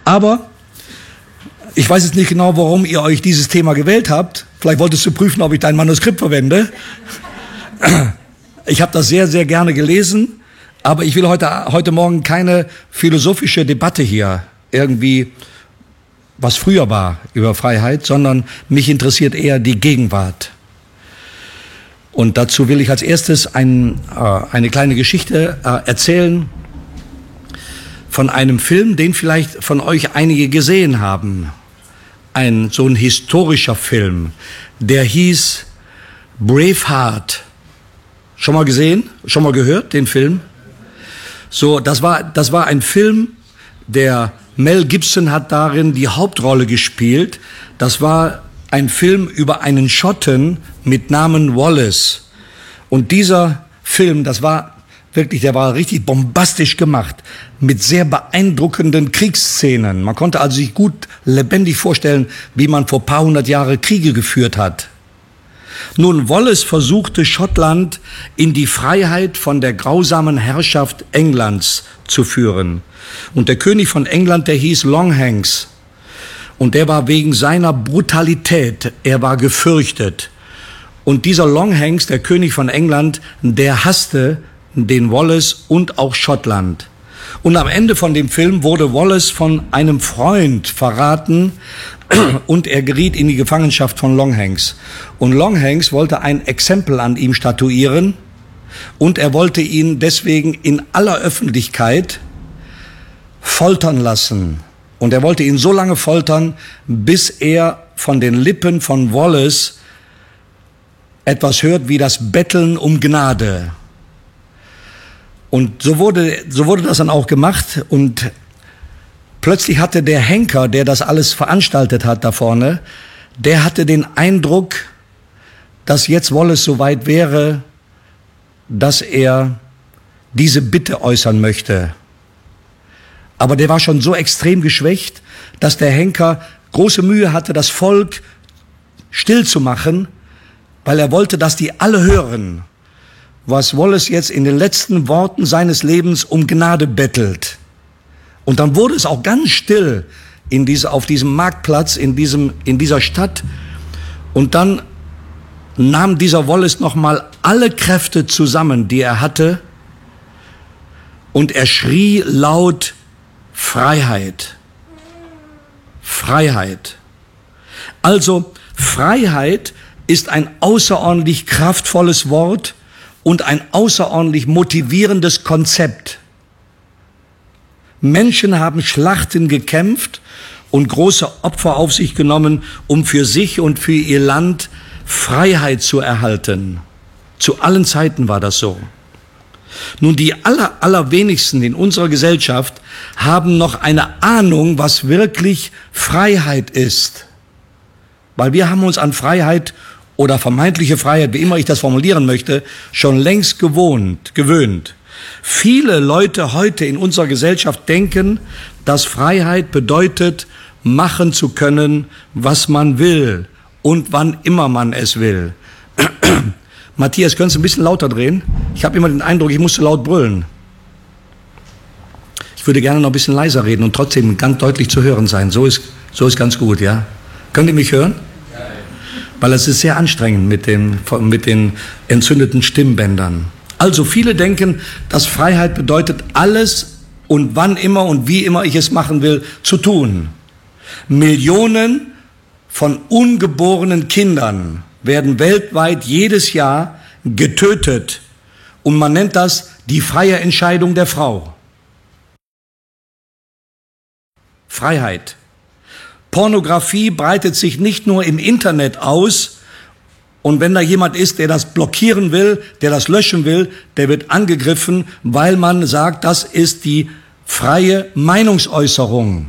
Aber ich weiß jetzt nicht genau, warum ihr euch dieses Thema gewählt habt. Vielleicht wolltest du prüfen, ob ich dein Manuskript verwende. Ich habe das sehr, sehr gerne gelesen, aber ich will heute Morgen keine philosophische Debatte hier irgendwie, was früher war über Freiheit, sondern mich interessiert eher die Gegenwart. Und dazu will ich als erstes eine kleine Geschichte erzählen von einem Film, den vielleicht von euch einige gesehen haben. So ein historischer Film, der hieß Braveheart. Schon mal gesehen? Schon mal gehört, den Film? So, das war ein Film, der Mel Gibson hat darin die Hauptrolle gespielt. Das war ein Film über einen Schotten mit Namen Wallace. Und dieser Film, der war richtig bombastisch gemacht, mit sehr beeindruckenden Kriegsszenen. Man konnte also sich gut lebendig vorstellen, wie man vor ein paar hundert Jahren Kriege geführt hat. Nun, Wallace versuchte Schottland in die Freiheit von der grausamen Herrschaft Englands zu führen. Und der König von England, der hieß Longhanks. Und der war wegen seiner Brutalität, er war gefürchtet. Und dieser Longhanks, der König von England, der hasste den Wallace und auch Schottland. Und am Ende von dem Film wurde Wallace von einem Freund verraten und er geriet in die Gefangenschaft von Longhanks. Und Longhanks wollte ein Exempel an ihm statuieren und er wollte ihn deswegen in aller Öffentlichkeit foltern lassen. Und er wollte ihn so lange foltern, bis er von den Lippen von Wallace etwas hört wie das Betteln um Gnade. Und so wurde das dann auch gemacht und plötzlich hatte der Henker, der das alles veranstaltet hat da vorne, der hatte den Eindruck, dass jetzt Wallace so weit wäre, dass er diese Bitte äußern möchte. Aber der war schon so extrem geschwächt, dass der Henker große Mühe hatte, das Volk still zu machen, weil er wollte, dass die alle hören, was Wallace jetzt in den letzten Worten seines Lebens um Gnade bettelt. Und dann wurde es auch ganz still auf diesem Marktplatz, in dieser Stadt. Und dann nahm dieser Wallace nochmal alle Kräfte zusammen, die er hatte, und er schrie laut: Freiheit. Freiheit. Also Freiheit ist ein außerordentlich kraftvolles Wort und ein außerordentlich motivierendes Konzept. Menschen haben Schlachten gekämpft und große Opfer auf sich genommen, um für sich und für ihr Land Freiheit zu erhalten. Zu allen Zeiten war das so. Nun, die allerwenigsten in unserer Gesellschaft haben noch eine Ahnung, was wirklich Freiheit ist. Weil wir haben uns an Freiheit oder vermeintliche Freiheit, wie immer ich das formulieren möchte, schon längst gewöhnt. Viele Leute heute in unserer Gesellschaft denken, dass Freiheit bedeutet, machen zu können, was man will und wann immer man es will. Matthias, könntest du ein bisschen lauter drehen? Ich habe immer den Eindruck, ich muss zu laut brüllen. Ich würde gerne noch ein bisschen leiser reden und trotzdem ganz deutlich zu hören sein. So ist ganz gut, ja? Könnt ihr mich hören? Weil es ist sehr anstrengend mit den entzündeten Stimmbändern. Also viele denken, dass Freiheit bedeutet, alles und wann immer und wie immer ich es machen will, zu tun. Millionen von ungeborenen Kindern werden weltweit jedes Jahr getötet. Und man nennt das die freie Entscheidung der Frau. Freiheit. Pornografie breitet sich nicht nur im Internet aus und wenn da jemand ist, der das blockieren will, der das löschen will, der wird angegriffen, weil man sagt, das ist die freie Meinungsäußerung.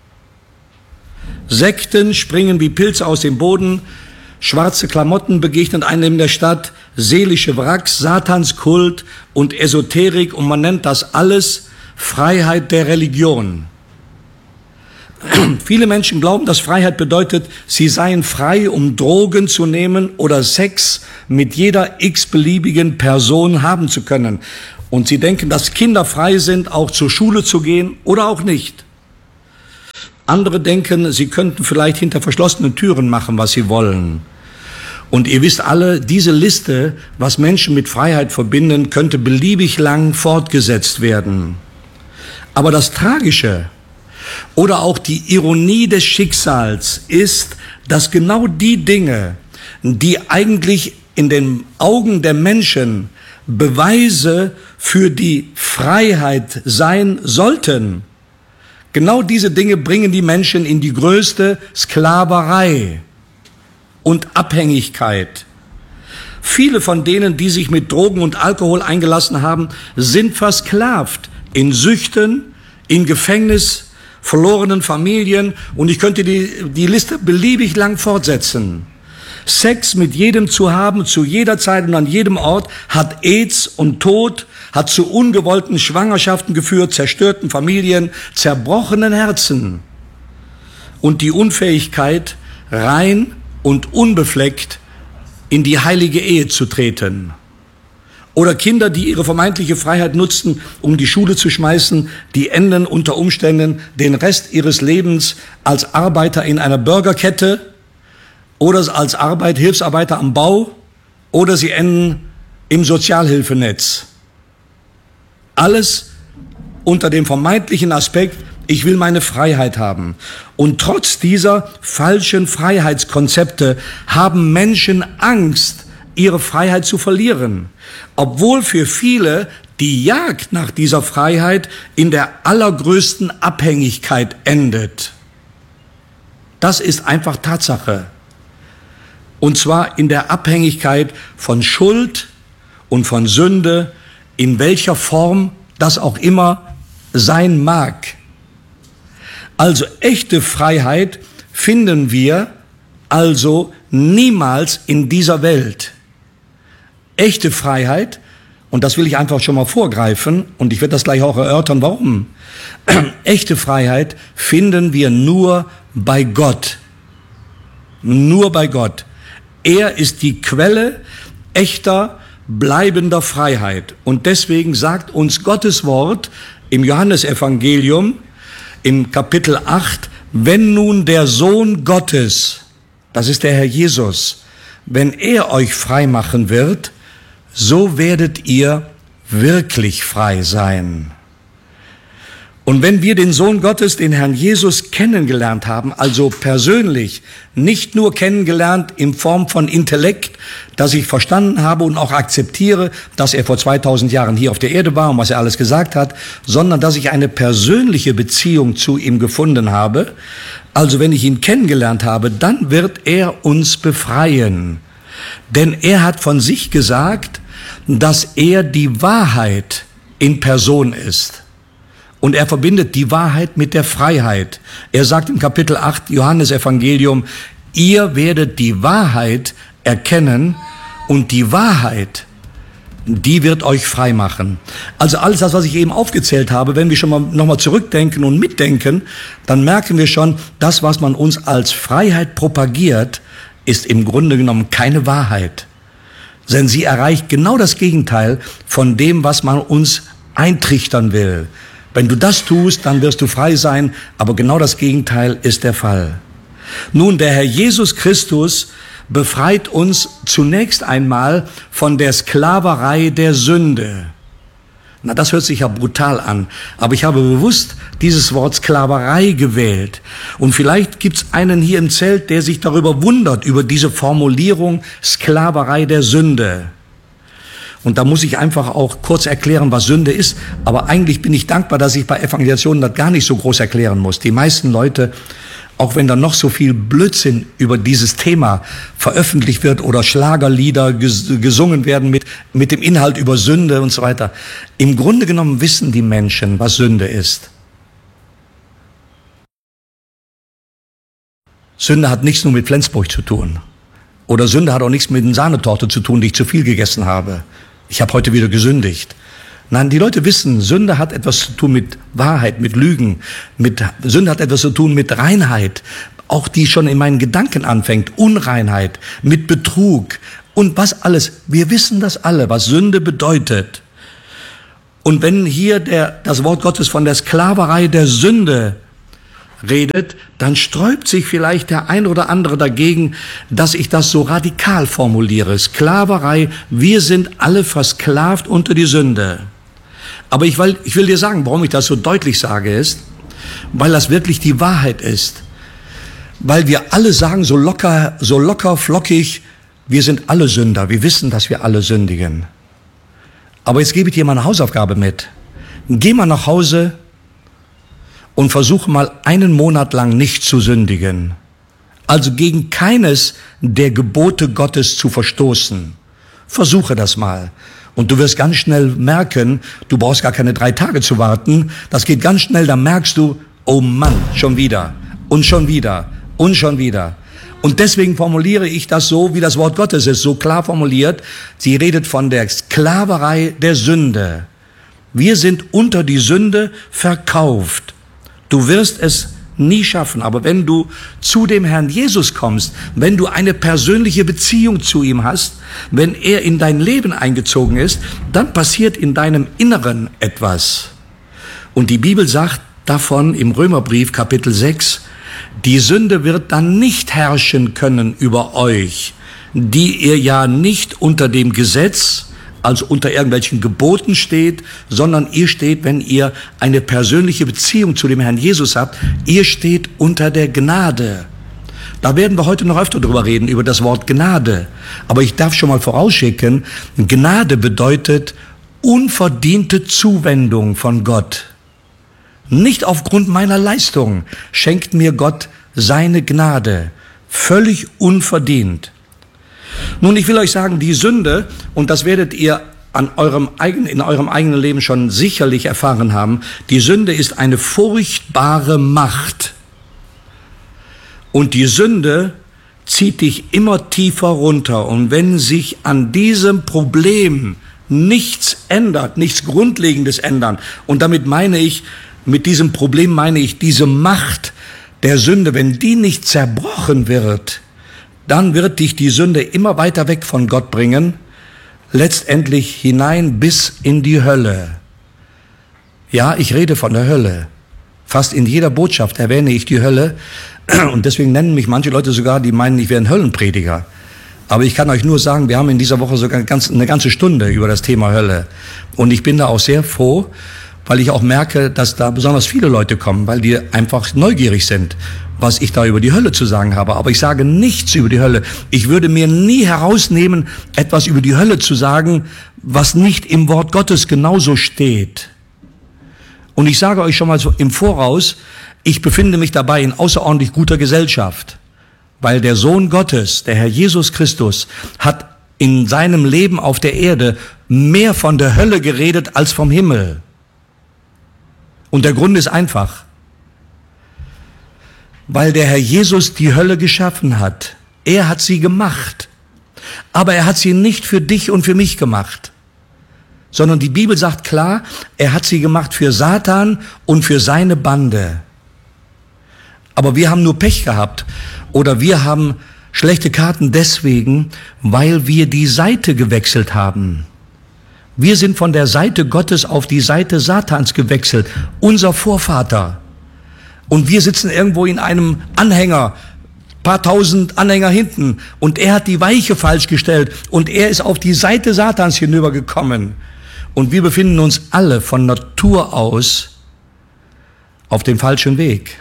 Sekten springen wie Pilze aus dem Boden, schwarze Klamotten begegnen einem in der Stadt, seelische Wracks, Satanskult und Esoterik und man nennt das alles Freiheit der Religion. Viele Menschen glauben, dass Freiheit bedeutet, sie seien frei, um Drogen zu nehmen oder Sex mit jeder x-beliebigen Person haben zu können. Und sie denken, dass Kinder frei sind, auch zur Schule zu gehen oder auch nicht. Andere denken, sie könnten vielleicht hinter verschlossenen Türen machen, was sie wollen. Und ihr wisst alle, diese Liste, was Menschen mit Freiheit verbinden, könnte beliebig lang fortgesetzt werden. Aber das Tragische oder auch die Ironie des Schicksals ist, dass genau die Dinge, die eigentlich in den Augen der Menschen Beweise für die Freiheit sein sollten, genau diese Dinge bringen die Menschen in die größte Sklaverei und Abhängigkeit. Viele von denen, die sich mit Drogen und Alkohol eingelassen haben, sind versklavt in Süchten, in Gefängnis, verlorenen Familien, und ich könnte die Liste beliebig lang fortsetzen. Sex mit jedem zu haben, zu jeder Zeit und an jedem Ort, hat AIDS und Tod, hat zu ungewollten Schwangerschaften geführt, zerstörten Familien, zerbrochenen Herzen und die Unfähigkeit, rein und unbefleckt in die heilige Ehe zu treten. Oder Kinder, die ihre vermeintliche Freiheit nutzten, um die Schule zu schmeißen, die enden unter Umständen den Rest ihres Lebens als Arbeiter in einer Burgerkette oder als Hilfsarbeiter am Bau, oder sie enden im Sozialhilfenetz. Alles unter dem vermeintlichen Aspekt, ich will meine Freiheit haben. Und trotz dieser falschen Freiheitskonzepte haben Menschen Angst, ihre Freiheit zu verlieren, obwohl für viele die Jagd nach dieser Freiheit in der allergrößten Abhängigkeit endet. Das ist einfach Tatsache. Und zwar in der Abhängigkeit von Schuld und von Sünde, in welcher Form das auch immer sein mag. Also echte Freiheit finden wir also niemals in dieser Welt. Echte Freiheit, und das will ich einfach schon mal vorgreifen, und ich werde das gleich auch erörtern, warum. Echte Freiheit finden wir nur bei Gott. Nur bei Gott. Er ist die Quelle echter, bleibender Freiheit. Und deswegen sagt uns Gottes Wort im Johannesevangelium im Kapitel 8, wenn nun der Sohn Gottes, das ist der Herr Jesus, wenn er euch frei machen wird, so werdet ihr wirklich frei sein. Und wenn wir den Sohn Gottes, den Herrn Jesus, kennengelernt haben, also persönlich, nicht nur kennengelernt in Form von Intellekt, dass ich verstanden habe und auch akzeptiere, dass er vor 2000 Jahren hier auf der Erde war und was er alles gesagt hat, sondern dass ich eine persönliche Beziehung zu ihm gefunden habe, also wenn ich ihn kennengelernt habe, dann wird er uns befreien. Denn er hat von sich gesagt, dass er die Wahrheit in Person ist. Und er verbindet die Wahrheit mit der Freiheit. Er sagt im Kapitel 8 Johannesevangelium, ihr werdet die Wahrheit erkennen und die Wahrheit, die wird euch frei machen. Also alles das, was ich eben aufgezählt habe, wenn wir schon mal nochmal zurückdenken und mitdenken, dann merken wir schon, das, was man uns als Freiheit propagiert, ist im Grunde genommen keine Wahrheit. Denn sie erreicht genau das Gegenteil von dem, was man uns eintrichtern will. Wenn du das tust, dann wirst du frei sein, aber genau das Gegenteil ist der Fall. Nun, der Herr Jesus Christus befreit uns zunächst einmal von der Sklaverei der Sünde. Na, das hört sich ja brutal an, aber ich habe bewusst dieses Wort Sklaverei gewählt. Und vielleicht gibt's einen hier im Zelt, der sich darüber wundert, über diese Formulierung Sklaverei der Sünde. Und da muss ich einfach auch kurz erklären, was Sünde ist. Aber eigentlich bin ich dankbar, dass ich bei Evangelisationen das gar nicht so groß erklären muss. Die meisten Leute, auch wenn da noch so viel Blödsinn über dieses Thema veröffentlicht wird oder Schlagerlieder gesungen werden mit dem Inhalt über Sünde und so weiter. Im Grunde genommen wissen die Menschen, was Sünde ist. Sünde hat nichts nur mit Flensburg zu tun. Oder Sünde hat auch nichts mit einer Sahnetorte zu tun, die ich zu viel gegessen habe. Ich habe heute wieder gesündigt. Nein, die Leute wissen, Sünde hat etwas zu tun mit Wahrheit, mit Lügen. Sünde hat etwas zu tun mit Reinheit, auch die schon in meinen Gedanken anfängt. Unreinheit, mit Betrug und was alles. Wir wissen das alle, was Sünde bedeutet. Und wenn hier das Wort Gottes von der Sklaverei der Sünde redet, dann sträubt sich vielleicht der ein oder andere dagegen, dass ich das so radikal formuliere. Sklaverei, wir sind alle versklavt unter die Sünde. Aber ich will dir sagen, warum ich das so deutlich sage, ist, weil das wirklich die Wahrheit ist. Weil wir alle sagen, so locker, flockig, wir sind alle Sünder. Wir wissen, dass wir alle sündigen. Aber jetzt gebe ich dir mal eine Hausaufgabe mit. Geh mal nach Hause und versuche mal einen Monat lang nicht zu sündigen. Also gegen keines der Gebote Gottes zu verstoßen. Versuche das mal. Und du wirst ganz schnell merken, du brauchst gar keine 3 Tage zu warten. Das geht ganz schnell, dann merkst du, oh Mann, schon wieder und schon wieder und schon wieder. Und deswegen formuliere ich das so, wie das Wort Gottes ist, so klar formuliert. Sie redet von der Sklaverei der Sünde. Wir sind unter die Sünde verkauft. Du wirst es nie schaffen, aber wenn du zu dem Herrn Jesus kommst, wenn du eine persönliche Beziehung zu ihm hast, wenn er in dein Leben eingezogen ist, dann passiert in deinem Inneren etwas. Und die Bibel sagt davon im Römerbrief Kapitel 6, die Sünde wird dann nicht herrschen können über euch, die ihr ja nicht unter dem Gesetz, also unter irgendwelchen Geboten steht, sondern ihr steht, wenn ihr eine persönliche Beziehung zu dem Herrn Jesus habt, ihr steht unter der Gnade. Da werden wir heute noch öfter drüber reden, über das Wort Gnade. Aber ich darf schon mal vorausschicken, Gnade bedeutet unverdiente Zuwendung von Gott. Nicht aufgrund meiner Leistung schenkt mir Gott seine Gnade, völlig unverdient. Nun, ich will euch sagen, die Sünde, und das werdet ihr in eurem eigenen Leben schon sicherlich erfahren haben, die Sünde ist eine furchtbare Macht. Und die Sünde zieht dich immer tiefer runter. Und wenn sich an diesem Problem nichts ändert, nichts Grundlegendes ändern, und damit mit diesem Problem meine ich diese Macht der Sünde, wenn die nicht zerbrochen wird, dann wird dich die Sünde immer weiter weg von Gott bringen, letztendlich hinein bis in die Hölle. Ja, ich rede von der Hölle. Fast in jeder Botschaft erwähne ich die Hölle und deswegen nennen mich manche Leute sogar, die meinen, ich wäre ein Höllenprediger. Aber ich kann euch nur sagen, wir haben in dieser Woche sogar eine ganze Stunde über das Thema Hölle. Und ich bin da auch sehr froh, weil ich auch merke, dass da besonders viele Leute kommen, weil die einfach neugierig sind, was ich da über die Hölle zu sagen habe. Aber ich sage nichts über die Hölle. Ich würde mir nie herausnehmen, etwas über die Hölle zu sagen, was nicht im Wort Gottes genauso steht. Und ich sage euch schon mal so im Voraus, ich befinde mich dabei in außerordentlich guter Gesellschaft, weil der Sohn Gottes, der Herr Jesus Christus, hat in seinem Leben auf der Erde mehr von der Hölle geredet als vom Himmel. Und der Grund ist einfach, weil der Herr Jesus die Hölle geschaffen hat. Er hat sie gemacht, aber er hat sie nicht für dich und für mich gemacht, sondern die Bibel sagt klar, er hat sie gemacht für Satan und für seine Bande. Aber wir haben nur Pech gehabt oder wir haben schlechte Karten deswegen, weil wir die Seite gewechselt haben. Wir sind von der Seite Gottes auf die Seite Satans gewechselt, unser Vorvater. Und wir sitzen irgendwo in einem Anhänger, paar tausend Anhänger hinten. Und er hat die Weiche falsch gestellt und er ist auf die Seite Satans hinübergekommen. Und wir befinden uns alle von Natur aus auf dem falschen Weg.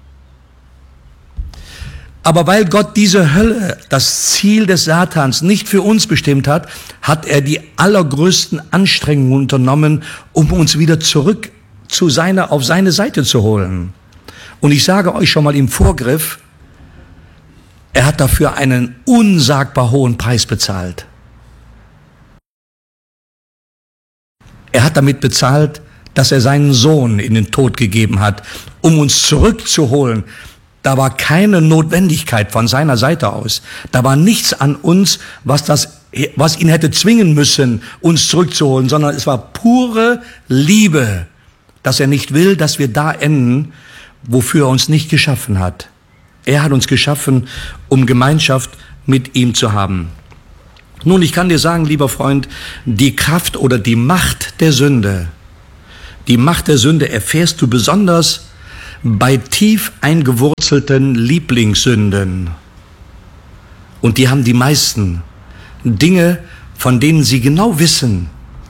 Aber weil Gott diese Hölle, das Ziel des Satans, nicht für uns bestimmt hat, hat er die allergrößten Anstrengungen unternommen, um uns wieder zurück auf seine Seite zu holen. Und ich sage euch schon mal im Vorgriff, er hat dafür einen unsagbar hohen Preis bezahlt. Er hat damit bezahlt, dass er seinen Sohn in den Tod gegeben hat, um uns zurückzuholen. Da war keine Notwendigkeit von seiner Seite aus. Da war nichts an uns, was ihn hätte zwingen müssen, uns zurückzuholen, sondern es war pure Liebe, dass er nicht will, dass wir da enden, wofür er uns nicht geschaffen hat. Er hat uns geschaffen, um Gemeinschaft mit ihm zu haben. Nun, ich kann dir sagen, lieber Freund, die Kraft oder die Macht der Sünde erfährst du besonders, bei tief eingewurzelten Lieblingssünden. Und die haben die meisten Dinge, von denen sie genau wissen,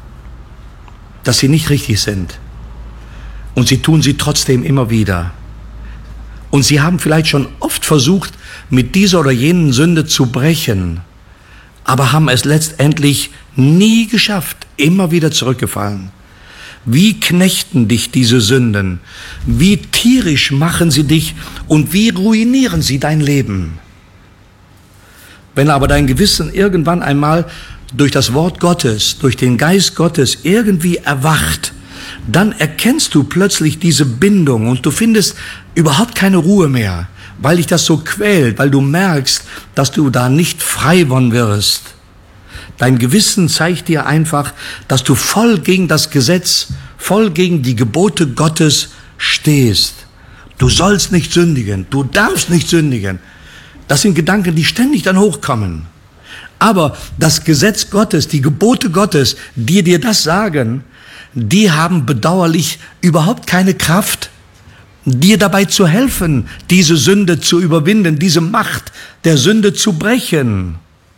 dass sie nicht richtig sind. Und sie tun sie trotzdem immer wieder. Und sie haben vielleicht schon oft versucht, mit dieser oder jenen Sünde zu brechen, aber haben es letztendlich nie geschafft, immer wieder zurückgefallen. Wie knechten dich diese Sünden? Wie tierisch machen sie dich und wie ruinieren sie dein Leben? Wenn aber dein Gewissen irgendwann einmal durch das Wort Gottes, durch den Geist Gottes irgendwie erwacht, dann erkennst du plötzlich diese Bindung und du findest überhaupt keine Ruhe mehr, weil dich das so quält, weil du merkst, dass du da nicht frei von wirst. Dein Gewissen zeigt dir einfach, dass du voll gegen das Gesetz, voll gegen die Gebote Gottes stehst. Du sollst nicht sündigen, du darfst nicht sündigen. Das sind Gedanken, die ständig dann hochkommen. Aber das Gesetz Gottes, die Gebote Gottes, die dir das sagen, die haben bedauerlich überhaupt keine Kraft, dir dabei zu helfen, diese Sünde zu überwinden, diese Macht der Sünde zu brechen.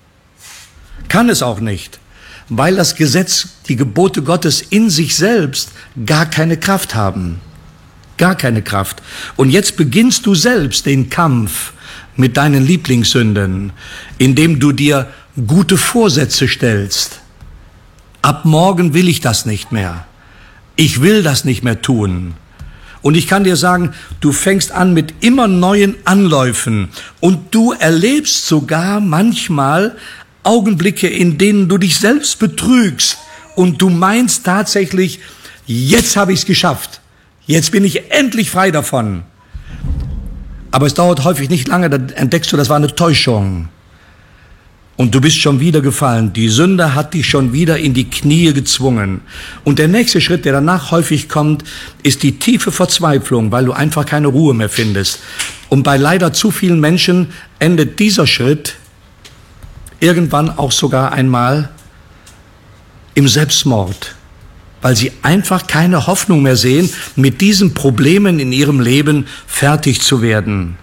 Kann es auch nicht, weil das Gesetz, die Gebote Gottes in sich selbst gar keine Kraft haben. Gar keine Kraft. Und jetzt beginnst du selbst den Kampf mit deinen Lieblingssünden, indem du dir gute Vorsätze stellst. Ab morgen will ich das nicht mehr. Ich will das nicht mehr tun. Und ich kann dir sagen, du fängst an mit immer neuen Anläufen und du erlebst sogar manchmal Augenblicke, in denen du dich selbst betrügst und du meinst tatsächlich, jetzt habe ich es geschafft. Jetzt bin ich endlich frei davon. Aber es dauert häufig nicht lange, dann entdeckst du, das war eine Täuschung. Und du bist schon wieder gefallen. Die Sünde hat dich schon wieder in die Knie gezwungen. Und der nächste Schritt, der danach häufig kommt, ist die tiefe Verzweiflung, weil du einfach keine Ruhe mehr findest. Und bei leider zu vielen Menschen endet dieser Schritt irgendwann auch sogar einmal im Selbstmord, weil sie einfach keine Hoffnung mehr sehen, mit diesen Problemen in ihrem Leben fertig zu werden.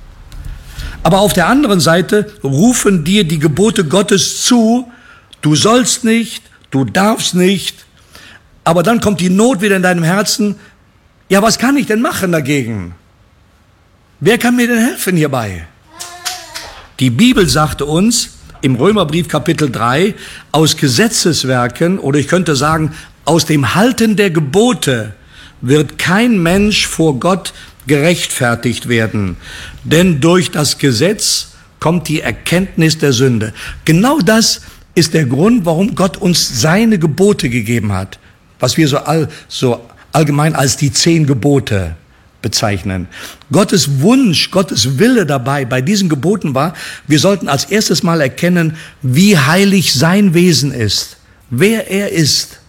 Aber auf der anderen Seite rufen dir die Gebote Gottes zu, du sollst nicht, du darfst nicht, aber dann kommt die Not wieder in deinem Herzen, ja, was kann ich denn machen dagegen? Wer kann mir denn helfen hierbei? Die Bibel sagte uns im Römerbrief Kapitel 3, aus Gesetzeswerken, oder ich könnte sagen, aus dem Halten der Gebote wird kein Mensch vor Gott gerechtfertigt werden, denn durch das Gesetz kommt die Erkenntnis der Sünde. Genau das ist der Grund, warum Gott uns seine Gebote gegeben hat, was wir so allgemein als die 10 Gebote bezeichnen. Gottes Wunsch, Gottes Wille dabei bei diesen Geboten war, wir sollten als erstes mal erkennen, wie heilig sein Wesen ist, wer er ist.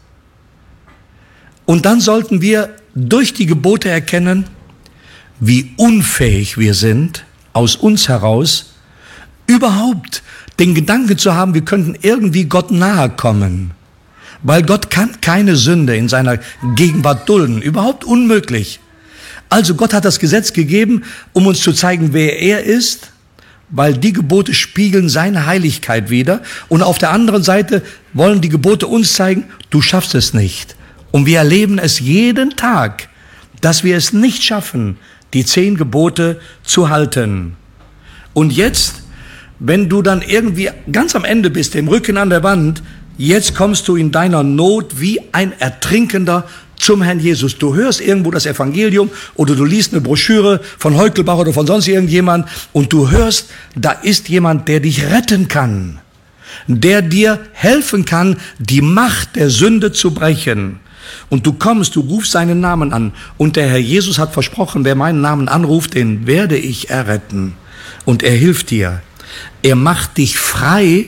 Und dann sollten wir durch die Gebote erkennen, wie unfähig wir sind, aus uns heraus, überhaupt den Gedanken zu haben, wir könnten irgendwie Gott nahe kommen. Weil Gott kann keine Sünde in seiner Gegenwart dulden, überhaupt unmöglich. Also Gott hat das Gesetz gegeben, um uns zu zeigen, wer er ist, weil die Gebote spiegeln seine Heiligkeit wider. Und auf der anderen Seite wollen die Gebote uns zeigen, du schaffst es nicht. Und wir erleben es jeden Tag, dass wir es nicht schaffen, die 10 Gebote zu halten. Und jetzt, wenn du dann irgendwie ganz am Ende bist, dem Rücken an der Wand, jetzt kommst du in deiner Not wie ein Ertrinkender zum Herrn Jesus. Du hörst irgendwo das Evangelium oder du liest eine Broschüre von Heukelbach oder von sonst irgendjemand und du hörst, da ist jemand, der dich retten kann, der dir helfen kann, die Macht der Sünde zu brechen. Und du kommst, du rufst seinen Namen an und der Herr Jesus hat versprochen, wer meinen Namen anruft, den werde ich erretten. Und er hilft dir. Er macht dich frei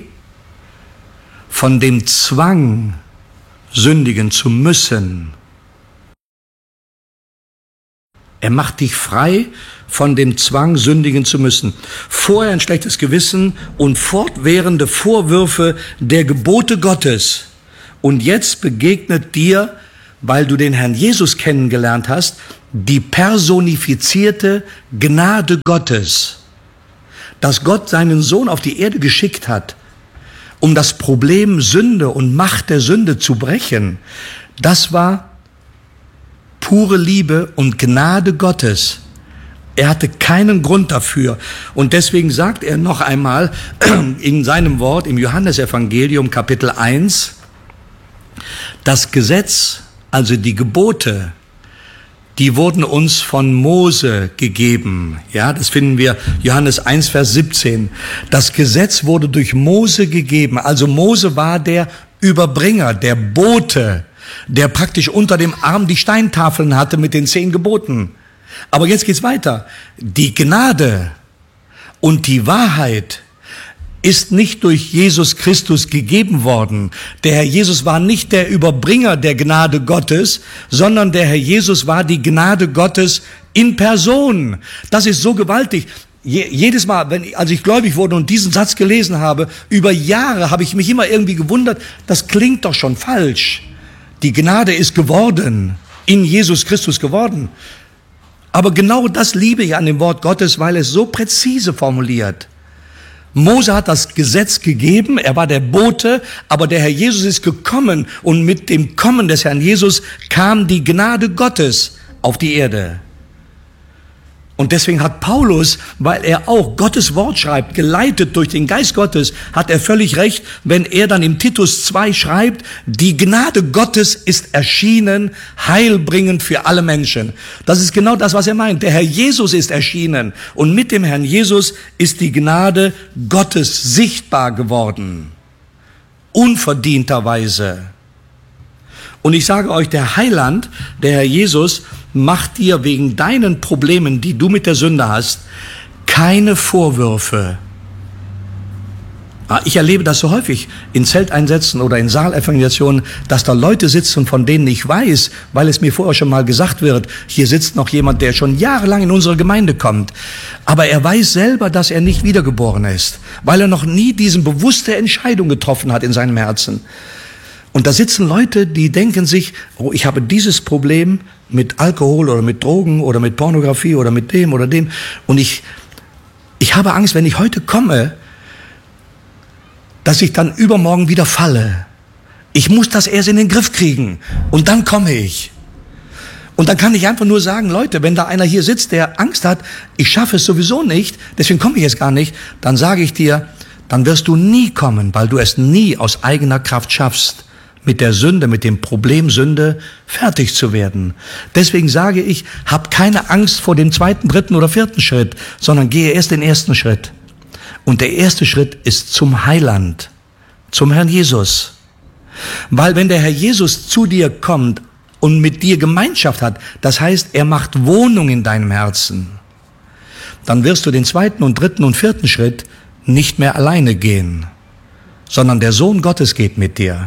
von dem Zwang, sündigen zu müssen. Er macht dich frei von dem Zwang, sündigen zu müssen. Vorher ein schlechtes Gewissen und fortwährende Vorwürfe der Gebote Gottes. Und jetzt begegnet dir, weil du den Herrn Jesus kennengelernt hast, die personifizierte Gnade Gottes, dass Gott seinen Sohn auf die Erde geschickt hat, um das Problem Sünde und Macht der Sünde zu brechen, das war pure Liebe und Gnade Gottes. Er hatte keinen Grund dafür. Und deswegen sagt er noch einmal in seinem Wort im Johannesevangelium Kapitel 1, das Gesetz, also die Gebote, die wurden uns von Mose gegeben. Ja, das finden wir Johannes 1, Vers 17. Das Gesetz wurde durch Mose gegeben. Also Mose war der Überbringer, der Bote, der praktisch unter dem Arm die Steintafeln hatte mit den 10 Geboten. Aber jetzt geht's weiter. Die Gnade und die Wahrheit ist nicht durch Jesus Christus gegeben worden. Der Herr Jesus war nicht der Überbringer der Gnade Gottes, sondern der Herr Jesus war die Gnade Gottes in Person. Das ist so gewaltig. Jedes Mal, als ich gläubig wurde und diesen Satz gelesen habe, über Jahre habe ich mich immer irgendwie gewundert, das klingt doch schon falsch. Die Gnade ist geworden, in Jesus Christus geworden. Aber genau das liebe ich an dem Wort Gottes, weil es so präzise formuliert. Mose hat das Gesetz gegeben, er war der Bote, aber der Herr Jesus ist gekommen und mit dem Kommen des Herrn Jesus kam die Gnade Gottes auf die Erde. Und deswegen hat Paulus, weil er auch Gottes Wort schreibt, geleitet durch den Geist Gottes, hat er völlig recht, wenn er dann im Titus 2 schreibt, die Gnade Gottes ist erschienen, heilbringend für alle Menschen. Das ist genau das, was er meint. Der Herr Jesus ist erschienen und mit dem Herrn Jesus ist die Gnade Gottes sichtbar geworden. Unverdienterweise. Und ich sage euch, der Heiland, der Herr Jesus, macht dir wegen deinen Problemen, die du mit der Sünde hast, keine Vorwürfe. Ich erlebe das so häufig in Zelteinsätzen oder in Saalevangelisationen, dass da Leute sitzen, von denen ich weiß, weil es mir vorher schon mal gesagt wird, hier sitzt noch jemand, der schon jahrelang in unsere Gemeinde kommt. Aber er weiß selber, dass er nicht wiedergeboren ist, weil er noch nie diese bewusste Entscheidung getroffen hat in seinem Herzen. Und da sitzen Leute, die denken sich, oh, ich habe dieses Problem mit Alkohol oder mit Drogen oder mit Pornografie oder mit dem oder dem. Und ich habe Angst, wenn ich heute komme, dass ich dann übermorgen wieder falle. Ich muss das erst in den Griff kriegen und dann komme ich. Und dann kann ich einfach nur sagen, Leute, wenn da einer hier sitzt, der Angst hat, ich schaffe es sowieso nicht, deswegen komme ich jetzt gar nicht, dann sage ich dir, dann wirst du nie kommen, weil du es nie aus eigener Kraft schaffst, mit der Sünde, mit dem Problem Sünde fertig zu werden. Deswegen sage ich, hab keine Angst vor dem 2., 3. oder 4. Schritt, sondern gehe erst den 1. Schritt. Und der 1. Schritt ist zum Heiland, zum Herrn Jesus. Weil wenn der Herr Jesus zu dir kommt und mit dir Gemeinschaft hat, das heißt, er macht Wohnung in deinem Herzen, dann wirst du den 2. und 3. und 4. Schritt nicht mehr alleine gehen, sondern der Sohn Gottes geht mit dir.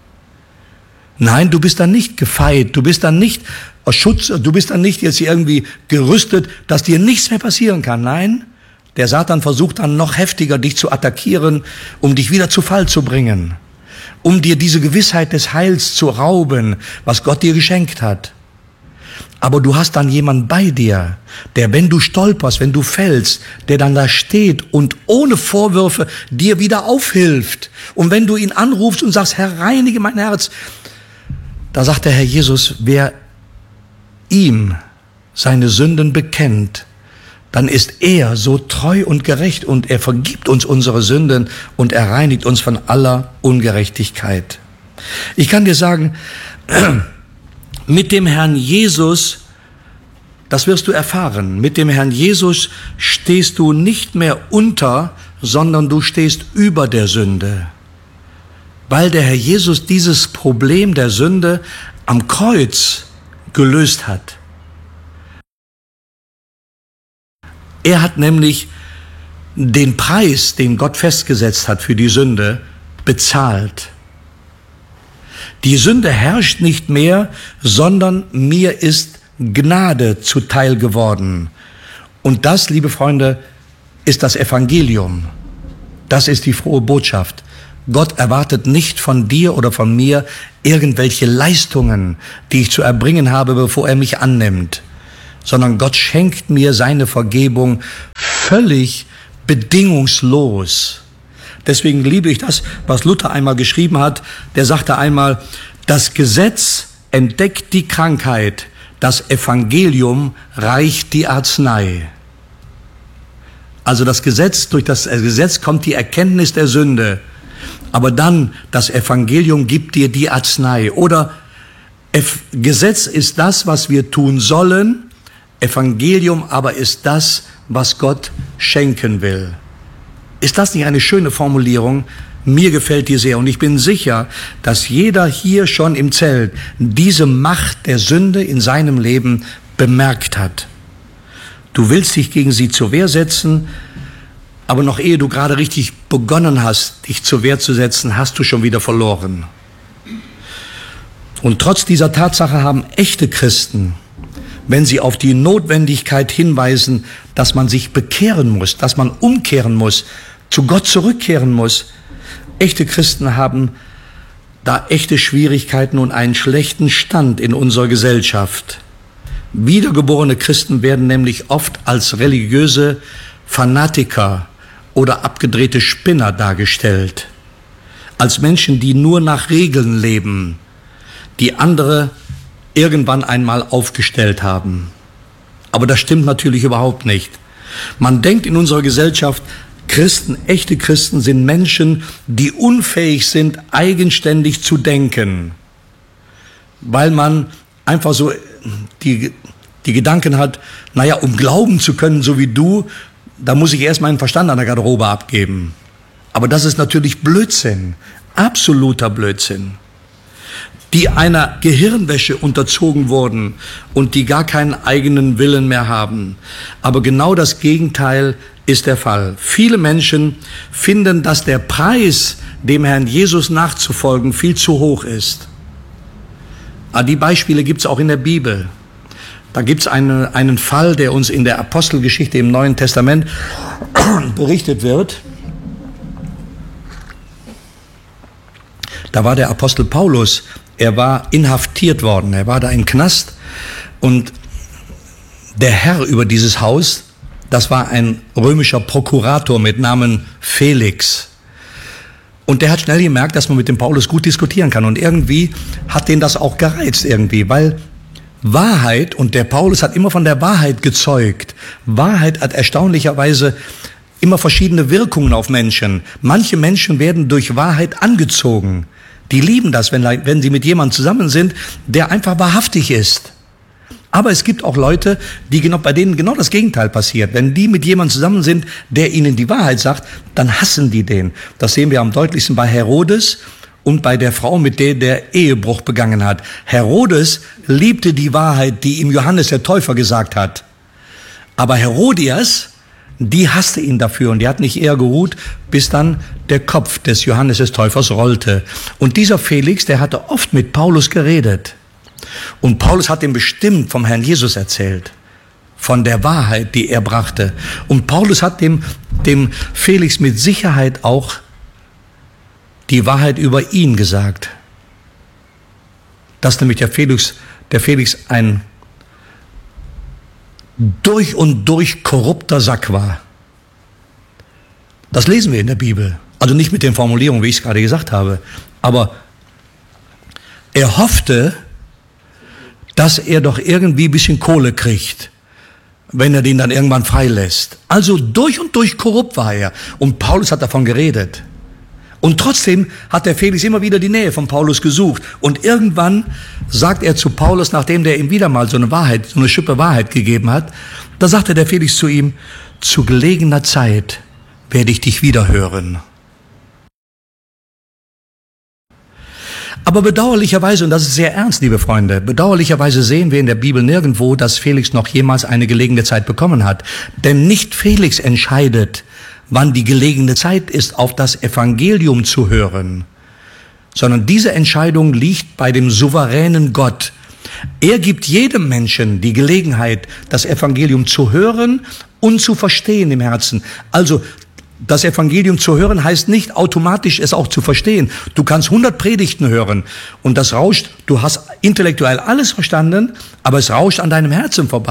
Nein, du bist dann nicht gefeit, du bist dann nicht aus Schutz, du bist dann nicht jetzt irgendwie gerüstet, dass dir nichts mehr passieren kann. Nein, der Satan versucht dann noch heftiger, dich zu attackieren, um dich wieder zu Fall zu bringen, um dir diese Gewissheit des Heils zu rauben, was Gott dir geschenkt hat. Aber du hast dann jemanden bei dir, der, wenn du stolperst, wenn du fällst, der dann da steht und ohne Vorwürfe dir wieder aufhilft. Und wenn du ihn anrufst und sagst, Herr, reinige mein Herz, da sagt der Herr Jesus, wer ihm seine Sünden bekennt, dann ist er so treu und gerecht und er vergibt uns unsere Sünden und er reinigt uns von aller Ungerechtigkeit. Ich kann dir sagen, mit dem Herrn Jesus, das wirst du erfahren, mit dem Herrn Jesus stehst du nicht mehr unter, sondern du stehst über der Sünde. Weil der Herr Jesus dieses Problem der Sünde am Kreuz gelöst hat. Er hat nämlich den Preis, den Gott festgesetzt hat für die Sünde, bezahlt. Die Sünde herrscht nicht mehr, sondern mir ist Gnade zuteil geworden. Und das, liebe Freunde, ist das Evangelium. Das ist die frohe Botschaft. Gott erwartet nicht von dir oder von mir irgendwelche Leistungen, die ich zu erbringen habe, bevor er mich annimmt. sondern Gott schenkt mir seine Vergebung völlig bedingungslos. Deswegen liebe ich das, was Luther einmal geschrieben hat. Der sagte einmal, das Gesetz entdeckt die Krankheit, das Evangelium reicht die Arznei. Also durch das Gesetz kommt die Erkenntnis der Sünde, aber dann das Evangelium gibt dir die Arznei. Oder Gesetz ist das, was wir tun sollen, Evangelium aber ist das, was Gott schenken will. Ist das nicht eine schöne Formulierung? Mir gefällt die sehr und ich bin sicher, dass jeder hier schon im Zelt diese Macht der Sünde in seinem Leben bemerkt hat. Du willst dich gegen sie zur Wehr setzen, aber noch ehe du gerade richtig begonnen hast, dich zur Wehr zu setzen, hast du schon wieder verloren. Und trotz dieser Tatsache haben echte Christen, wenn sie auf die Notwendigkeit hinweisen, dass man sich bekehren muss, dass man umkehren muss, zu Gott zurückkehren muss, echte Christen haben da echte Schwierigkeiten und einen schlechten Stand in unserer Gesellschaft. Wiedergeborene Christen werden nämlich oft als religiöse Fanatiker oder abgedrehte Spinner dargestellt, als Menschen, die nur nach Regeln leben, die andere irgendwann einmal aufgestellt haben. Aber das stimmt natürlich überhaupt nicht. Man denkt in unserer Gesellschaft, Christen, echte Christen sind Menschen, die unfähig sind, eigenständig zu denken, weil man einfach so die Gedanken hat, naja, um glauben zu können, so wie du, da muss ich erst meinen Verstand an der Garderobe abgeben. Aber das ist natürlich Blödsinn, absoluter Blödsinn. Die einer Gehirnwäsche unterzogen wurden und die gar keinen eigenen Willen mehr haben. Aber genau das Gegenteil ist der Fall. Viele Menschen finden, dass der Preis, dem Herrn Jesus nachzufolgen, viel zu hoch ist. Aber die Beispiele gibt es auch in der Bibel. Da gibt es einen Fall, der uns in der Apostelgeschichte im Neuen Testament berichtet wird. Da war der Apostel Paulus, er war inhaftiert worden, er war da im Knast und der Herr über dieses Haus, das war ein römischer Prokurator mit Namen Felix. Und der hat schnell gemerkt, dass man mit dem Paulus gut diskutieren kann und irgendwie hat den das auch gereizt irgendwie, weil Wahrheit, und der Paulus hat immer von der Wahrheit gezeugt, Wahrheit hat erstaunlicherweise immer verschiedene Wirkungen auf Menschen. Manche Menschen werden durch Wahrheit angezogen. Die lieben das, wenn sie mit jemandem zusammen sind, der einfach wahrhaftig ist. Aber es gibt auch Leute, bei denen genau das Gegenteil passiert. Wenn die mit jemandem zusammen sind, der ihnen die Wahrheit sagt, dann hassen die den. Das sehen wir am deutlichsten bei Herodes und bei der Frau, mit der der Ehebruch begangen hat. Herodes liebte die Wahrheit, die ihm Johannes der Täufer gesagt hat. Aber Herodias, die hasste ihn dafür und die hat nicht eher geruht, bis dann der Kopf des Johannes des Täufers rollte. Und dieser Felix, der hatte oft mit Paulus geredet. Und Paulus hat ihm bestimmt vom Herrn Jesus erzählt, von der Wahrheit, die er brachte. Und Paulus hat dem Felix mit Sicherheit auch die Wahrheit über ihn gesagt. Dass nämlich der Felix ein durch und durch korrupter Sack war. Das lesen wir in der Bibel. Also nicht mit den Formulierungen, wie ich es gerade gesagt habe. Aber er hoffte, dass er doch irgendwie ein bisschen Kohle kriegt, wenn er den dann irgendwann freilässt. Also durch und durch korrupt war er. Und Paulus hat davon geredet. Und trotzdem hat der Felix immer wieder die Nähe von Paulus gesucht. Und irgendwann sagt er zu Paulus, nachdem der ihm wieder mal so eine Schippe Wahrheit gegeben hat, da sagte der Felix zu ihm, zu gelegener Zeit werde ich dich wieder hören. Aber bedauerlicherweise, und das ist sehr ernst, liebe Freunde, bedauerlicherweise sehen wir in der Bibel nirgendwo, dass Felix noch jemals eine gelegene Zeit bekommen hat. Denn nicht Felix entscheidet, wann die gelegene Zeit ist, auf das Evangelium zu hören, sondern diese Entscheidung liegt bei dem souveränen Gott. Er gibt jedem Menschen die Gelegenheit, das Evangelium zu hören und zu verstehen im Herzen. Also das Evangelium zu hören heißt nicht automatisch es auch zu verstehen. Du kannst 100 Predigten hören und das rauscht, du hast intellektuell alles verstanden, aber es rauscht an deinem Herzen vorbei.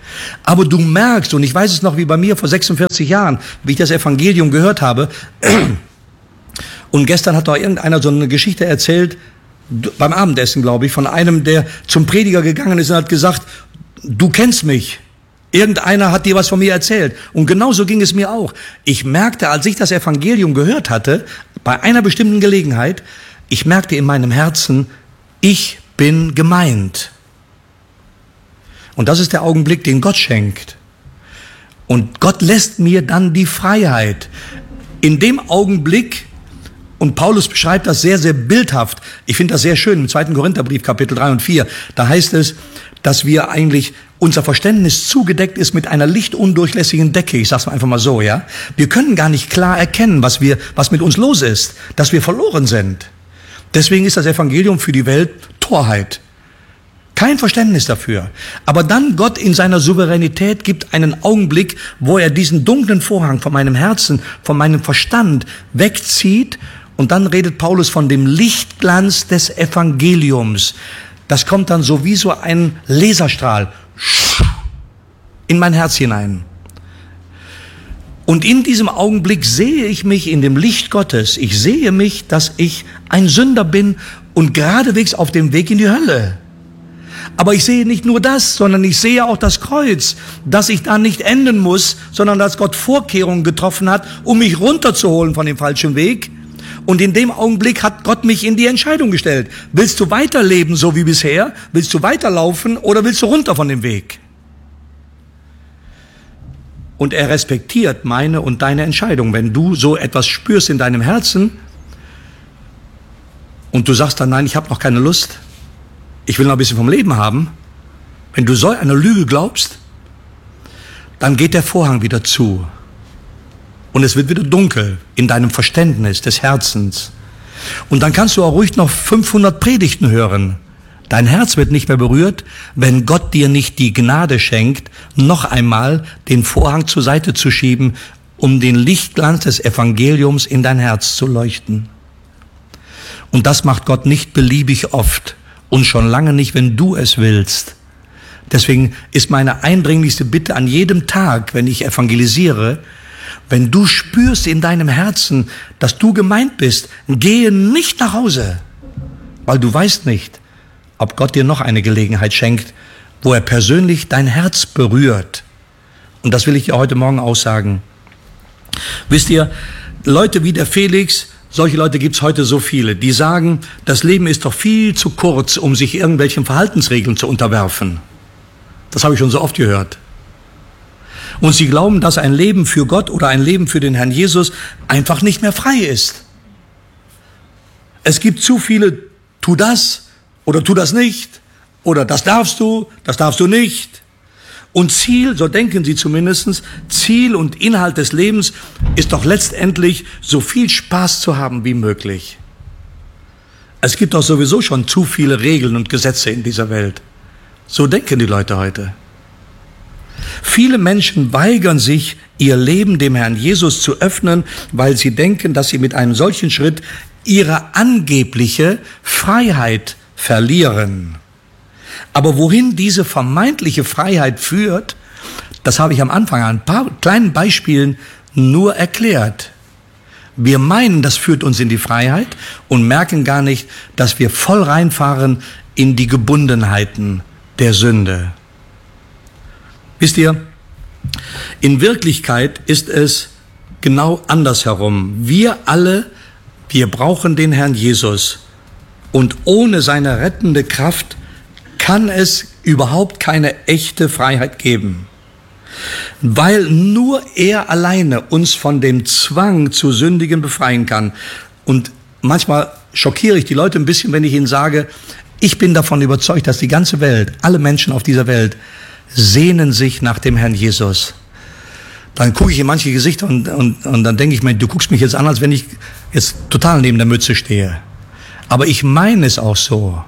Aber du merkst, und ich weiß es noch wie bei mir vor 46 Jahren, wie ich das Evangelium gehört habe, und gestern hat doch irgendeiner so eine Geschichte erzählt, beim Abendessen, glaube ich, von einem, der zum Prediger gegangen ist und hat gesagt, du kennst mich. Irgendeiner hat dir was von mir erzählt. Und genauso ging es mir auch. Ich merkte, als ich das Evangelium gehört hatte, bei einer bestimmten Gelegenheit, ich merkte in meinem Herzen, ich bin gemeint. Und das ist der Augenblick, den Gott schenkt. Und Gott lässt mir dann die Freiheit. In dem Augenblick, und Paulus beschreibt das sehr, sehr bildhaft. Ich finde das sehr schön im 2. Korintherbrief, Kapitel 3 und 4. Da heißt es, dass wir eigentlich, unser Verständnis zugedeckt ist mit einer lichtundurchlässigen Decke. Ich sag's mal einfach mal so, ja. Wir können gar nicht klar erkennen, was mit uns los ist, dass wir verloren sind. Deswegen ist das Evangelium für die Welt Torheit. Kein Verständnis dafür. Aber dann Gott in seiner Souveränität gibt einen Augenblick, wo er diesen dunklen Vorhang von meinem Herzen, von meinem Verstand wegzieht. Und dann redet Paulus von dem Lichtglanz des Evangeliums. Das kommt dann so wie so ein Laserstrahl in mein Herz hinein. Und in diesem Augenblick sehe ich mich in dem Licht Gottes. Ich sehe mich, dass ich ein Sünder bin und geradewegs auf dem Weg in die Hölle. Aber ich sehe nicht nur das, sondern ich sehe auch das Kreuz, dass ich da nicht enden muss, sondern dass Gott Vorkehrungen getroffen hat, um mich runterzuholen von dem falschen Weg. Und in dem Augenblick hat Gott mich in die Entscheidung gestellt. Willst du weiterleben so wie bisher? Willst du weiterlaufen oder willst du runter von dem Weg? Und er respektiert meine und deine Entscheidung. Wenn du so etwas spürst in deinem Herzen und du sagst dann, nein, ich habe noch keine Lust, ich will noch ein bisschen vom Leben haben. Wenn du so eine Lüge glaubst, dann geht der Vorhang wieder zu. Und es wird wieder dunkel in deinem Verständnis des Herzens. Und dann kannst du auch ruhig noch 500 Predigten hören. Dein Herz wird nicht mehr berührt, wenn Gott dir nicht die Gnade schenkt, noch einmal den Vorhang zur Seite zu schieben, um den Lichtglanz des Evangeliums in dein Herz zu leuchten. Und das macht Gott nicht beliebig oft und schon lange nicht, wenn du es willst. Deswegen ist meine eindringlichste Bitte an jedem Tag, wenn ich evangelisiere, wenn du spürst in deinem Herzen, dass du gemeint bist, gehe nicht nach Hause, weil du weißt nicht, ob Gott dir noch eine Gelegenheit schenkt, wo er persönlich dein Herz berührt. Und das will ich dir heute Morgen aussagen. Wisst ihr, Leute wie der Felix, solche Leute gibt's heute so viele, die sagen, das Leben ist doch viel zu kurz, um sich irgendwelchen Verhaltensregeln zu unterwerfen. Das habe ich schon so oft gehört. Und sie glauben, dass ein Leben für Gott oder ein Leben für den Herrn Jesus einfach nicht mehr frei ist. Es gibt zu viele, tu das oder tu das nicht oder das darfst du nicht. Und Ziel, so denken sie zumindest, Ziel und Inhalt des Lebens ist doch letztendlich, so viel Spaß zu haben wie möglich. Es gibt doch sowieso schon zu viele Regeln und Gesetze in dieser Welt. So denken die Leute heute. Viele Menschen weigern sich, ihr Leben dem Herrn Jesus zu öffnen, weil sie denken, dass sie mit einem solchen Schritt ihre angebliche Freiheit verlieren. Aber wohin diese vermeintliche Freiheit führt, das habe ich am Anfang an ein paar kleinen Beispielen nur erklärt. Wir meinen, das führt uns in die Freiheit und merken gar nicht, dass wir voll reinfahren in die Gebundenheiten der Sünde. Wisst ihr, in Wirklichkeit ist es genau andersherum. Wir alle, wir brauchen den Herrn Jesus. Und ohne seine rettende Kraft kann es überhaupt keine echte Freiheit geben. Weil nur er alleine uns von dem Zwang zu sündigen befreien kann. Und manchmal schockiere ich die Leute ein bisschen, wenn ich ihnen sage, ich bin davon überzeugt, dass die ganze Welt, alle Menschen auf dieser Welt, sehnen sich nach dem Herrn Jesus. Dann gucke ich in manche Gesichter und dann denke ich mir, du guckst mich jetzt an, als wenn ich jetzt total neben der Mütze stehe. Aber ich meine es auch so.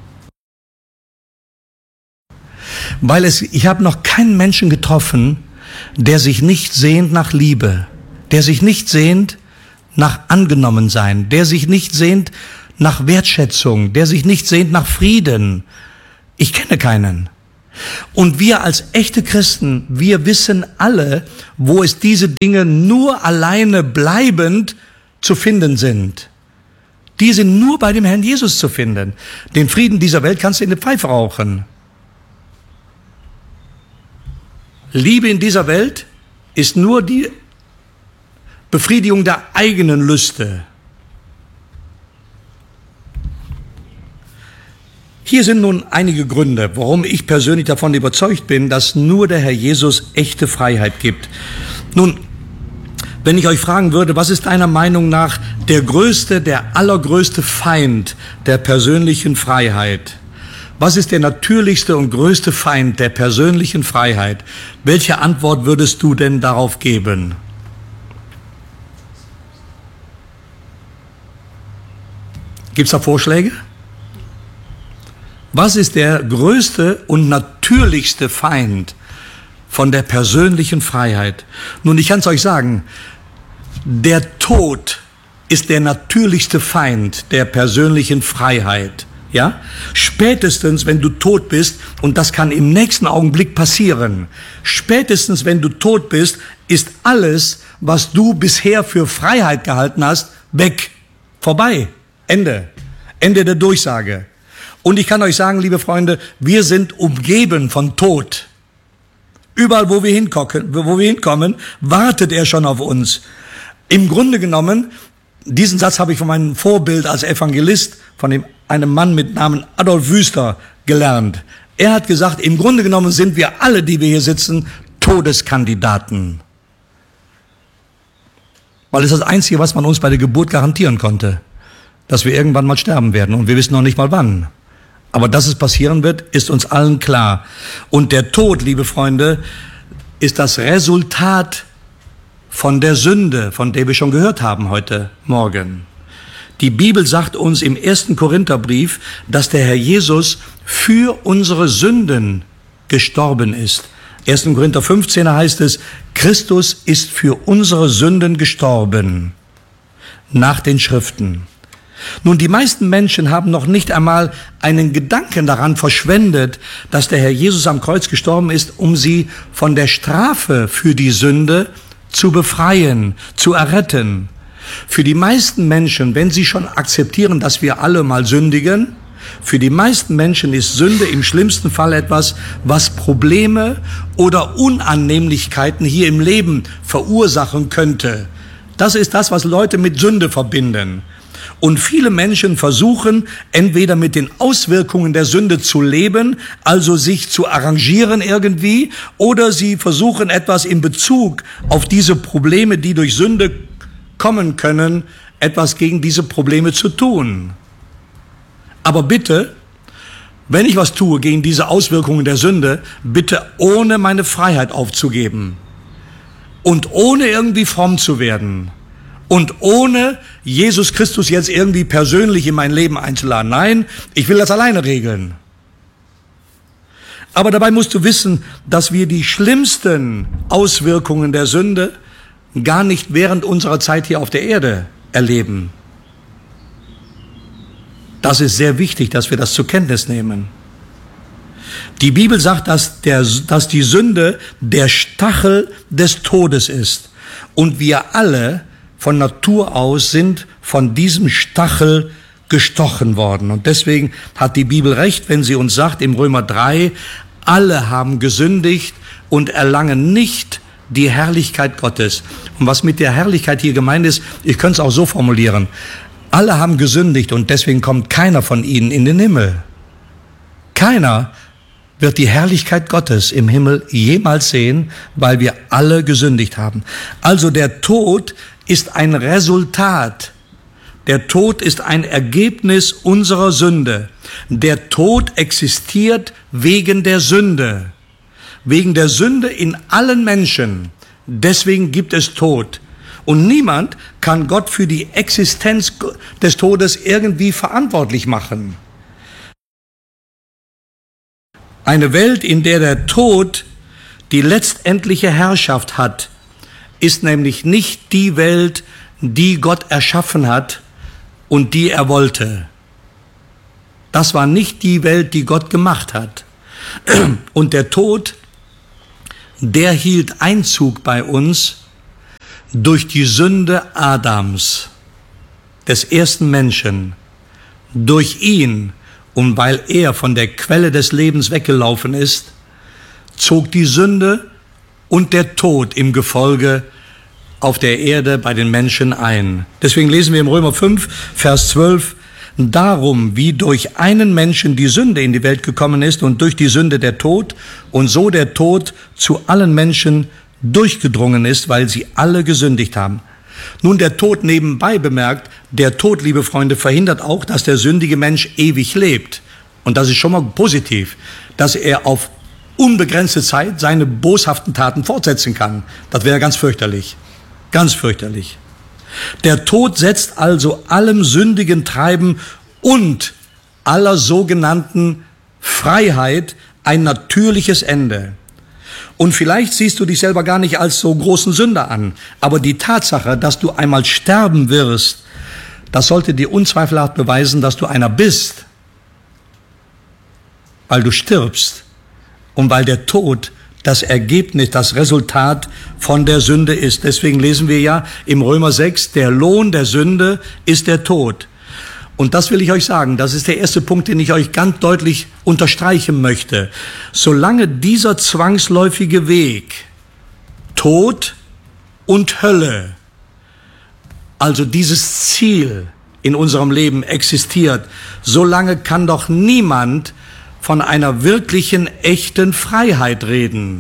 Weil ich habe noch keinen Menschen getroffen, der sich nicht sehnt nach Liebe, der sich nicht sehnt nach Angenommensein, der sich nicht sehnt nach Wertschätzung, der sich nicht sehnt nach Frieden. Ich kenne keinen. Und wir als echte Christen, wir wissen alle, wo es diese Dinge nur alleine bleibend zu finden sind. Die sind nur bei dem Herrn Jesus zu finden. Den Frieden dieser Welt kannst du in der Pfeife rauchen. Liebe in dieser Welt ist nur die Befriedigung der eigenen Lüste. Hier sind nun einige Gründe, warum ich persönlich davon überzeugt bin, dass nur der Herr Jesus echte Freiheit gibt. Nun, wenn ich euch fragen würde, was ist deiner Meinung nach der allergrößte Feind der persönlichen Freiheit? Was ist der natürlichste und größte Feind der persönlichen Freiheit? Welche Antwort würdest du denn darauf geben? Gibt's da Vorschläge? Was ist der größte und natürlichste Feind von der persönlichen Freiheit? Nun, ich kann es euch sagen, der Tod ist der natürlichste Feind der persönlichen Freiheit. Ja? Spätestens, wenn du tot bist, und das kann im nächsten Augenblick passieren, spätestens, wenn du tot bist, ist alles, was du bisher für Freiheit gehalten hast, weg. Vorbei. Ende. Ende der Durchsage. Und ich kann euch sagen, liebe Freunde, wir sind umgeben von Tod. Überall, wo wir hinkommen, wartet er schon auf uns. Im Grunde genommen, diesen Satz habe ich von meinem Vorbild als Evangelist, von einem Mann mit Namen Adolf Wüster, gelernt. Er hat gesagt, im Grunde genommen sind wir alle, die wir hier sitzen, Todeskandidaten. Weil es ist das Einzige, was man uns bei der Geburt garantieren konnte, dass wir irgendwann mal sterben werden, und wir wissen noch nicht mal wann. Aber dass es passieren wird, ist uns allen klar. Und der Tod, liebe Freunde, ist das Resultat von der Sünde, von der wir schon gehört haben heute Morgen. Die Bibel sagt uns im 1. Korintherbrief, dass der Herr Jesus für unsere Sünden gestorben ist. 1. Korinther 15 heißt es, Christus ist für unsere Sünden gestorben, nach den Schriften. Nun, die meisten Menschen haben noch nicht einmal einen Gedanken daran verschwendet, dass der Herr Jesus am Kreuz gestorben ist, um sie von der Strafe für die Sünde zu befreien, zu erretten. Für die meisten Menschen, wenn sie schon akzeptieren, dass wir alle mal sündigen, für die meisten Menschen ist Sünde im schlimmsten Fall etwas, was Probleme oder Unannehmlichkeiten hier im Leben verursachen könnte. Das ist das, was Leute mit Sünde verbinden. Und viele Menschen versuchen, entweder mit den Auswirkungen der Sünde zu leben, also sich zu arrangieren irgendwie, oder sie versuchen etwas in Bezug auf diese Probleme, die durch Sünde kommen können, etwas gegen diese Probleme zu tun. Aber bitte, wenn ich was tue gegen diese Auswirkungen der Sünde, bitte ohne meine Freiheit aufzugeben und ohne irgendwie fromm zu werden. Und ohne Jesus Christus jetzt irgendwie persönlich in mein Leben einzuladen. Nein, ich will das alleine regeln. Aber dabei musst du wissen, dass wir die schlimmsten Auswirkungen der Sünde gar nicht während unserer Zeit hier auf der Erde erleben. Das ist sehr wichtig, dass wir das zur Kenntnis nehmen. Die Bibel sagt, dass die Sünde der Stachel des Todes ist. Und wir alle von Natur aus sind von diesem Stachel gestochen worden. Und deswegen hat die Bibel recht, wenn sie uns sagt, im Römer 3, alle haben gesündigt und erlangen nicht die Herrlichkeit Gottes. Und was mit der Herrlichkeit hier gemeint ist, ich könnte es auch so formulieren. Alle haben gesündigt und deswegen kommt keiner von ihnen in den Himmel. Keiner wird die Herrlichkeit Gottes im Himmel jemals sehen, weil wir alle gesündigt haben. Also der Tod ist ein Resultat. Der Tod ist ein Ergebnis unserer Sünde. Der Tod existiert wegen der Sünde. Wegen der Sünde in allen Menschen. Deswegen gibt es Tod. Und niemand kann Gott für die Existenz des Todes irgendwie verantwortlich machen. Eine Welt, in der der Tod die letztendliche Herrschaft hat, ist nämlich nicht die Welt, die Gott erschaffen hat und die er wollte. Das war nicht die Welt, die Gott gemacht hat. Und der Tod, der hielt Einzug bei uns durch die Sünde Adams, des ersten Menschen. Durch ihn, und weil er von der Quelle des Lebens weggelaufen ist, zog die Sünde und der Tod im Gefolge auf der Erde bei den Menschen ein. Deswegen lesen wir im Römer 5, Vers 12, darum, wie durch einen Menschen die Sünde in die Welt gekommen ist und durch die Sünde der Tod und so der Tod zu allen Menschen durchgedrungen ist, weil sie alle gesündigt haben. Nun, der Tod nebenbei bemerkt, der Tod, liebe Freunde, verhindert auch, dass der sündige Mensch ewig lebt. Und das ist schon mal positiv, dass er auf unbegrenzte Zeit seine boshaften Taten fortsetzen kann. Das wäre ganz fürchterlich. Ganz fürchterlich. Der Tod setzt also allem sündigen Treiben und aller sogenannten Freiheit ein natürliches Ende. Und vielleicht siehst du dich selber gar nicht als so großen Sünder an, aber die Tatsache, dass du einmal sterben wirst, das sollte dir unzweifelhaft beweisen, dass du einer bist, weil du stirbst und weil der Tod das Ergebnis, das Resultat von der Sünde ist. Deswegen lesen wir ja im Römer 6, der Lohn der Sünde ist der Tod. Und das will ich euch sagen, das ist der erste Punkt, den ich euch ganz deutlich unterstreichen möchte. Solange dieser zwangsläufige Weg, Tod und Hölle, also dieses Ziel in unserem Leben existiert, solange kann doch niemand von einer wirklichen, echten Freiheit reden.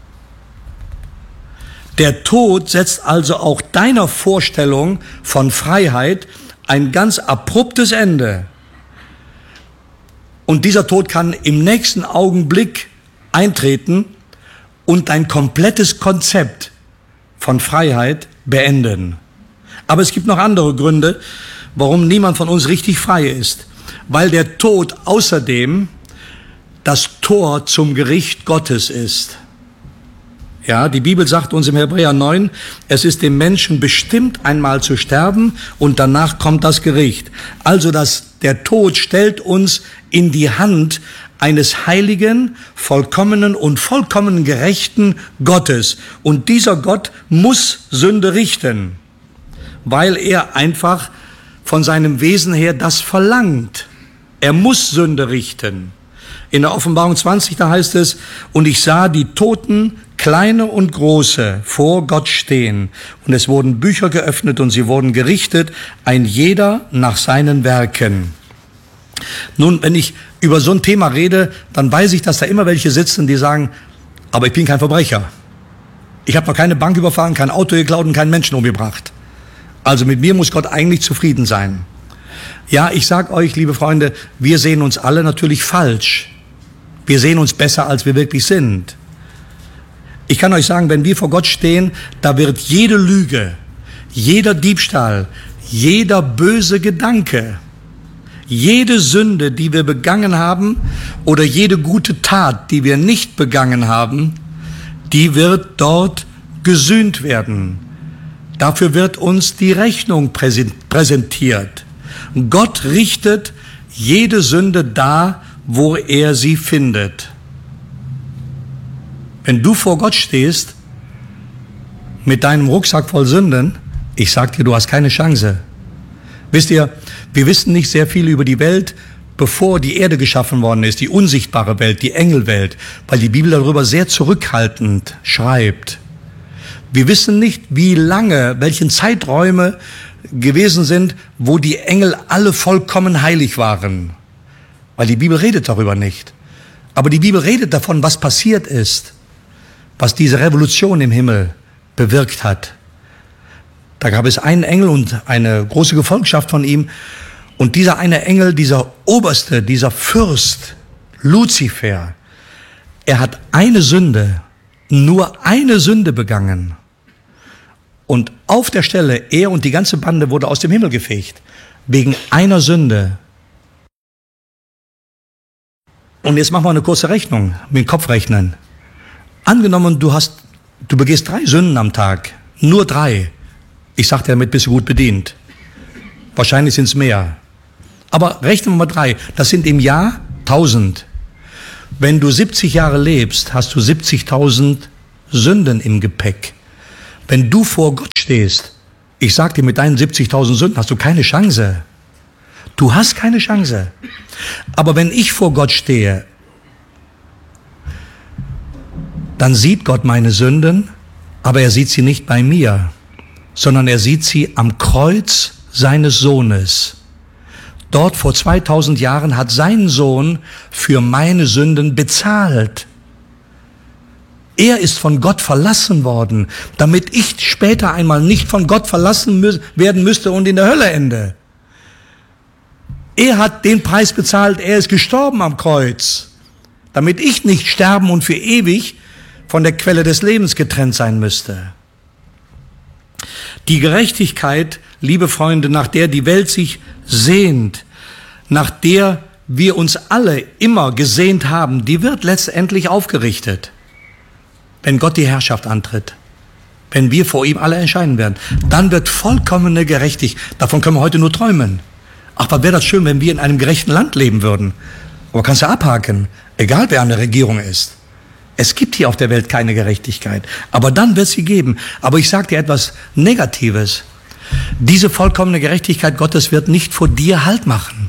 Der Tod setzt also auch deiner Vorstellung von Freiheit ein ganz abruptes Ende. Und dieser Tod kann im nächsten Augenblick eintreten und dein komplettes Konzept von Freiheit beenden. Aber es gibt noch andere Gründe, warum niemand von uns richtig frei ist. Weil der Tod außerdem das Tor zum Gericht Gottes ist. Ja, die Bibel sagt uns im Hebräer 9, es ist dem Menschen bestimmt, einmal zu sterben und danach kommt das Gericht. Also der Tod stellt uns in die Hand eines heiligen, vollkommenen und vollkommen gerechten Gottes. Und dieser Gott muss Sünde richten, weil er einfach von seinem Wesen her das verlangt. Er muss Sünde richten. In der Offenbarung 20, da heißt es, und ich sah die Toten, kleine und große, vor Gott stehen. Und es wurden Bücher geöffnet und sie wurden gerichtet, ein jeder nach seinen Werken. Nun, wenn ich über so ein Thema rede, dann weiß ich, dass da immer welche sitzen, die sagen, aber ich bin kein Verbrecher. Ich habe noch keine Bank überfahren, kein Auto geklaut und keinen Menschen umgebracht. Also mit mir muss Gott eigentlich zufrieden sein. Ja, ich sag euch, liebe Freunde, wir sehen uns alle natürlich falsch. Wir sehen uns besser, als wir wirklich sind. Ich kann euch sagen, wenn wir vor Gott stehen, da wird jede Lüge, jeder Diebstahl, jeder böse Gedanke, jede Sünde, die wir begangen haben oder jede gute Tat, die wir nicht begangen haben, die wird dort gesühnt werden. Dafür wird uns die Rechnung präsentiert. Gott richtet jede Sünde da, wo er sie findet. Wenn du vor Gott stehst, mit deinem Rucksack voll Sünden, ich sag dir, du hast keine Chance. Wisst ihr, wir wissen nicht sehr viel über die Welt, bevor die Erde geschaffen worden ist, die unsichtbare Welt, die Engelwelt, weil die Bibel darüber sehr zurückhaltend schreibt. Wir wissen nicht, wie lange, welchen Zeiträume gewesen sind, wo die Engel alle vollkommen heilig waren. Weil die Bibel redet darüber nicht. Aber die Bibel redet davon, was passiert ist, was diese Revolution im Himmel bewirkt hat. Da gab es einen Engel und eine große Gefolgschaft von ihm. Und dieser eine Engel, dieser Oberste, dieser Fürst, Luzifer, er hat eine Sünde, nur eine Sünde begangen. Und auf der Stelle, er und die ganze Bande wurde aus dem Himmel gefegt. Wegen einer Sünde. Und jetzt machen wir eine kurze Rechnung, mit dem Kopf rechnen. Angenommen, du begehst 3 Sünden am Tag, nur 3. Ich sag dir, damit bist du gut bedient. Wahrscheinlich sind es mehr. Aber rechnen wir mal 3. Das sind im Jahr 1000. Wenn du 70 Jahre lebst, hast du 70.000 Sünden im Gepäck. Wenn du vor Gott stehst, ich sag dir, mit deinen 70.000 Sünden hast du keine Chance. Du hast keine Chance. Aber wenn ich vor Gott stehe, dann sieht Gott meine Sünden, aber er sieht sie nicht bei mir, sondern er sieht sie am Kreuz seines Sohnes. Dort vor 2000 Jahren hat sein Sohn für meine Sünden bezahlt. Er ist von Gott verlassen worden, damit ich später einmal nicht von Gott verlassen werden müsste und in der Hölle ende. Er hat den Preis bezahlt, er ist gestorben am Kreuz, damit ich nicht sterben und für ewig von der Quelle des Lebens getrennt sein müsste. Die Gerechtigkeit, liebe Freunde, nach der die Welt sich sehnt, nach der wir uns alle immer gesehnt haben, die wird letztendlich aufgerichtet, wenn Gott die Herrschaft antritt, wenn wir vor ihm alle entscheiden werden. Dann wird vollkommene Gerechtigkeit, davon können wir heute nur träumen. Aber wäre das schön, wenn wir in einem gerechten Land leben würden. Aber kannst du abhaken, egal wer an der Regierung ist. Es gibt hier auf der Welt keine Gerechtigkeit, aber dann wird sie geben. Aber ich sage dir etwas Negatives. Diese vollkommene Gerechtigkeit Gottes wird nicht vor dir Halt machen.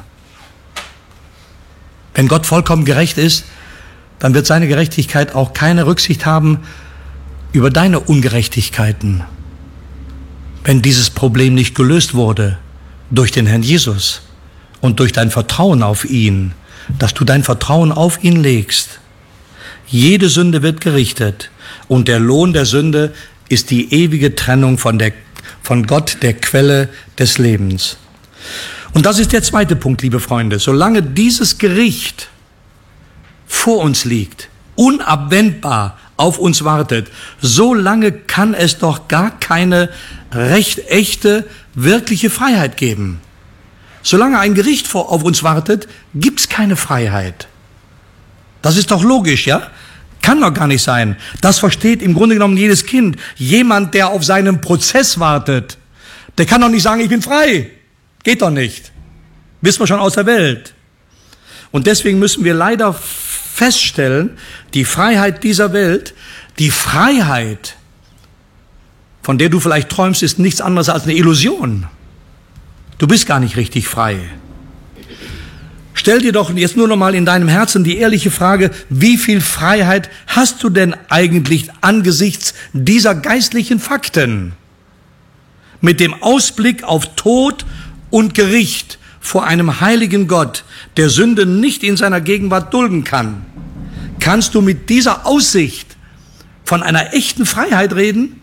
Wenn Gott vollkommen gerecht ist, dann wird seine Gerechtigkeit auch keine Rücksicht haben über deine Ungerechtigkeiten. Wenn dieses Problem nicht gelöst wurde durch den Herrn Jesus und durch dein Vertrauen auf ihn, dass du dein Vertrauen auf ihn legst. Jede Sünde wird gerichtet und der Lohn der Sünde ist die ewige Trennung von Gott, der Quelle des Lebens. Und das ist der zweite Punkt, liebe Freunde. Solange dieses Gericht vor uns liegt, unabwendbar auf uns wartet, solange kann es doch gar keine echte, wirkliche Freiheit geben. Solange ein Gericht auf uns wartet, gibt's keine Freiheit. Das ist doch logisch, ja? Kann doch gar nicht sein. Das versteht im Grunde genommen jedes Kind. Jemand, der auf seinen Prozess wartet, der kann doch nicht sagen, ich bin frei. Geht doch nicht. Wissen wir schon aus der Welt. Und deswegen müssen wir leider feststellen, die Freiheit dieser Welt, die Freiheit, von der du vielleicht träumst, ist nichts anderes als eine Illusion. Du bist gar nicht richtig frei. Stell dir doch jetzt nur noch mal in deinem Herzen die ehrliche Frage, wie viel Freiheit hast du denn eigentlich angesichts dieser geistlichen Fakten? Mit dem Ausblick auf Tod und Gericht vor einem heiligen Gott, der Sünde nicht in seiner Gegenwart dulden kann, kannst du mit dieser Aussicht von einer echten Freiheit reden?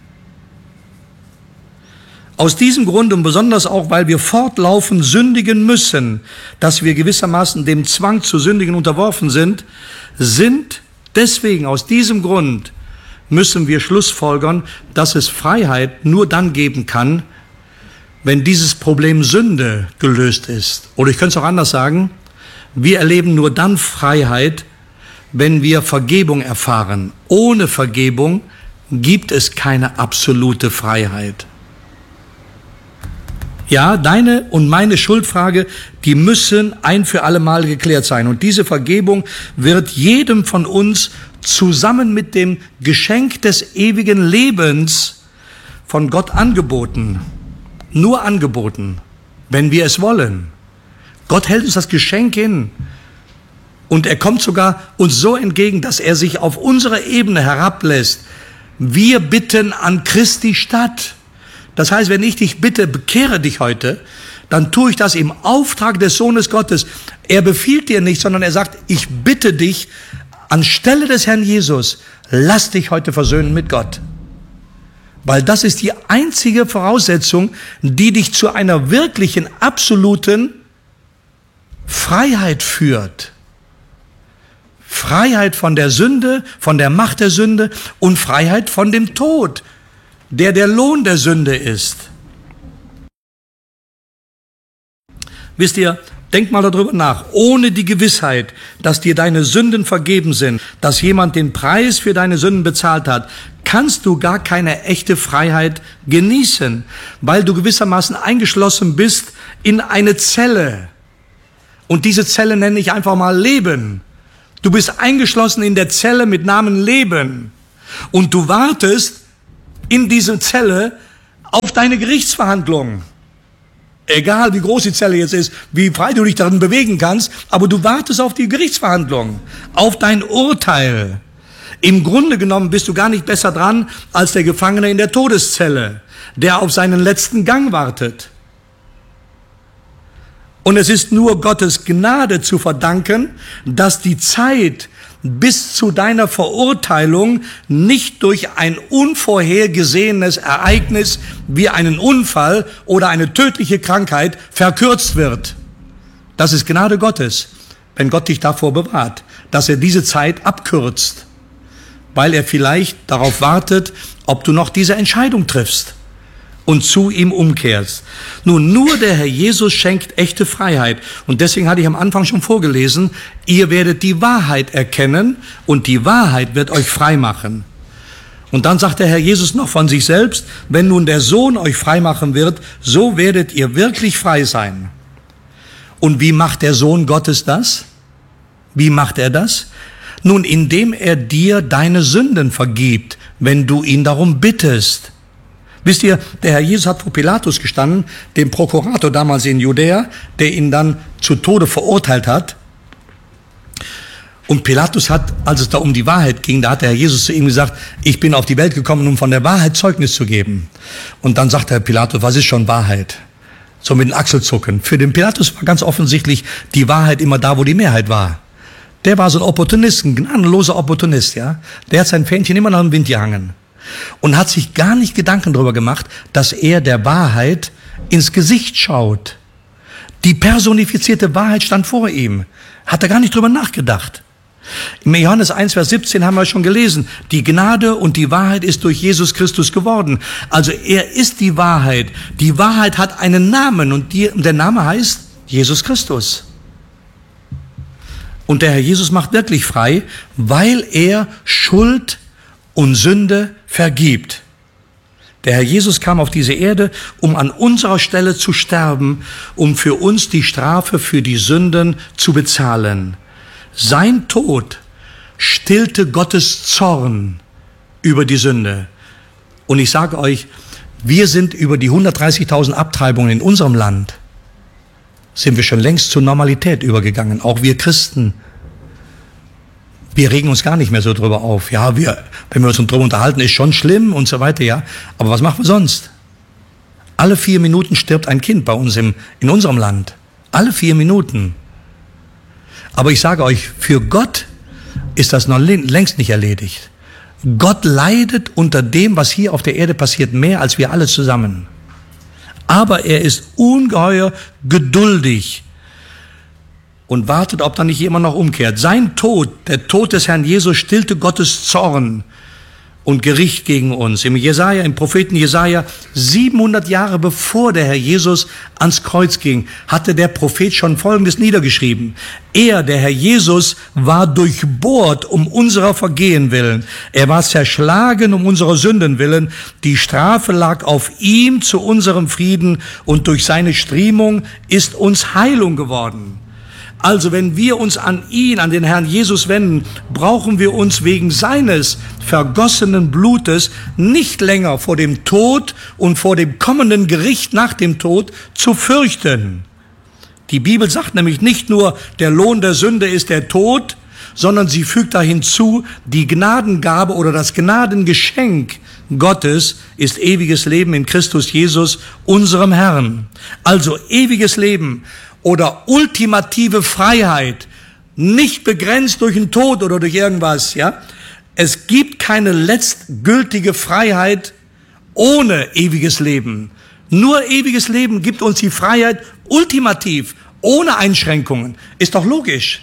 Aus diesem Grund und besonders auch, weil wir fortlaufend sündigen müssen, dass wir gewissermaßen dem Zwang zu sündigen unterworfen sind deswegen aus diesem Grund müssen wir schlussfolgern, dass es Freiheit nur dann geben kann, wenn dieses Problem Sünde gelöst ist. Oder ich könnte es auch anders sagen, wir erleben nur dann Freiheit, wenn wir Vergebung erfahren. Ohne Vergebung gibt es keine absolute Freiheit. Ja, deine und meine Schuldfrage, die müssen ein für alle Mal geklärt sein. Und diese Vergebung wird jedem von uns zusammen mit dem Geschenk des ewigen Lebens von Gott angeboten. Nur angeboten, wenn wir es wollen. Gott hält uns das Geschenk hin. Und er kommt sogar uns so entgegen, dass er sich auf unsere Ebene herablässt. Wir bitten an Christi statt. Das heißt, wenn ich dich bitte, bekehre dich heute, dann tue ich das im Auftrag des Sohnes Gottes. Er befiehlt dir nicht, sondern er sagt, ich bitte dich, anstelle des Herrn Jesus, lass dich heute versöhnen mit Gott. Weil das ist die einzige Voraussetzung, die dich zu einer wirklichen, absoluten Freiheit führt. Freiheit von der Sünde, von der Macht der Sünde und Freiheit von dem Tod, der Lohn der Sünde ist. Wisst ihr, denk mal darüber nach, ohne die Gewissheit, dass dir deine Sünden vergeben sind, dass jemand den Preis für deine Sünden bezahlt hat, kannst du gar keine echte Freiheit genießen, weil du gewissermaßen eingeschlossen bist in eine Zelle. Und diese Zelle nenne ich einfach mal Leben. Du bist eingeschlossen in der Zelle mit Namen Leben. Und du wartest in dieser Zelle auf deine Gerichtsverhandlung. Egal wie groß die Zelle jetzt ist, wie frei du dich darin bewegen kannst, aber du wartest auf die Gerichtsverhandlung, auf dein Urteil. Im Grunde genommen bist du gar nicht besser dran als der Gefangene in der Todeszelle, der auf seinen letzten Gang wartet. Und es ist nur Gottes Gnade zu verdanken, dass die Zeit bis zu deiner Verurteilung nicht durch ein unvorhergesehenes Ereignis wie einen Unfall oder eine tödliche Krankheit verkürzt wird. Das ist Gnade Gottes, wenn Gott dich davor bewahrt, dass er diese Zeit abkürzt, weil er vielleicht darauf wartet, ob du noch diese Entscheidung triffst und zu ihm umkehrst. Nun, nur der Herr Jesus schenkt echte Freiheit. Und deswegen hatte ich am Anfang schon vorgelesen, ihr werdet die Wahrheit erkennen und die Wahrheit wird euch frei machen. Und dann sagt der Herr Jesus noch von sich selbst, wenn nun der Sohn euch frei machen wird, so werdet ihr wirklich frei sein. Und wie macht der Sohn Gottes das? Wie macht er das? Nun, indem er dir deine Sünden vergibt, wenn du ihn darum bittest. Wisst ihr, der Herr Jesus hat vor Pilatus gestanden, dem Prokurator damals in Judäa, der ihn dann zu Tode verurteilt hat. Und Pilatus hat, als es da um die Wahrheit ging, da hat der Herr Jesus zu ihm gesagt, ich bin auf die Welt gekommen, um von der Wahrheit Zeugnis zu geben. Und dann sagt der Herr Pilatus, was ist schon Wahrheit? So mit den Achselzucken. Für den Pilatus war ganz offensichtlich die Wahrheit immer da, wo die Mehrheit war. Der war so ein Opportunist, ein gnadenloser Opportunist, ja. Der hat sein Fähnchen immer nach dem Wind gehangen. Und hat sich gar nicht Gedanken darüber gemacht, dass er der Wahrheit ins Gesicht schaut. Die personifizierte Wahrheit stand vor ihm. Hat er gar nicht drüber nachgedacht. Im Johannes 1, Vers 17 haben wir schon gelesen, die Gnade und die Wahrheit ist durch Jesus Christus geworden. Also er ist die Wahrheit. Die Wahrheit hat einen Namen und der Name heißt Jesus Christus. Und der Herr Jesus macht wirklich frei, weil er Schuld und Sünde vergibt. Der Herr Jesus kam auf diese Erde, um an unserer Stelle zu sterben, um für uns die Strafe für die Sünden zu bezahlen. Sein Tod stillte Gottes Zorn über die Sünde. Und ich sage euch, wir sind über die 130.000 Abtreibungen in unserem Land, sind wir schon längst zur Normalität übergegangen, auch wir Christen. Wir regen uns gar nicht mehr so drüber auf. Ja, wenn wir uns drüber unterhalten, ist schon schlimm und so weiter, ja. Aber was machen wir sonst? Alle 4 Minuten stirbt ein Kind bei uns in unserem Land. Alle 4 Minuten. Aber ich sage euch, für Gott ist das noch längst nicht erledigt. Gott leidet unter dem, was hier auf der Erde passiert, mehr als wir alle zusammen. Aber er ist ungeheuer geduldig und wartet, ob da nicht jemand noch umkehrt. Sein Tod, der Tod des Herrn Jesus, stillte Gottes Zorn und Gericht gegen uns. Im Propheten Jesaja, 700 Jahre bevor der Herr Jesus ans Kreuz ging, hatte der Prophet schon Folgendes niedergeschrieben. Er, der Herr Jesus, war durchbohrt um unserer Vergehen willen. Er war zerschlagen um unserer Sünden willen. Die Strafe lag auf ihm zu unserem Frieden und durch seine Striemen ist uns Heilung geworden. Also wenn wir uns an ihn, an den Herrn Jesus wenden, brauchen wir uns wegen seines vergossenen Blutes nicht länger vor dem Tod und vor dem kommenden Gericht nach dem Tod zu fürchten. Die Bibel sagt nämlich nicht nur, der Lohn der Sünde ist der Tod, sondern sie fügt da hinzu, die Gnadengabe oder das Gnadengeschenk Gottes ist ewiges Leben in Christus Jesus, unserem Herrn. Also ewiges Leben oder ultimative Freiheit, nicht begrenzt durch den Tod oder durch irgendwas, ja. Es gibt keine letztgültige Freiheit ohne ewiges Leben. Nur ewiges Leben gibt uns die Freiheit ultimativ, ohne Einschränkungen. Ist doch logisch.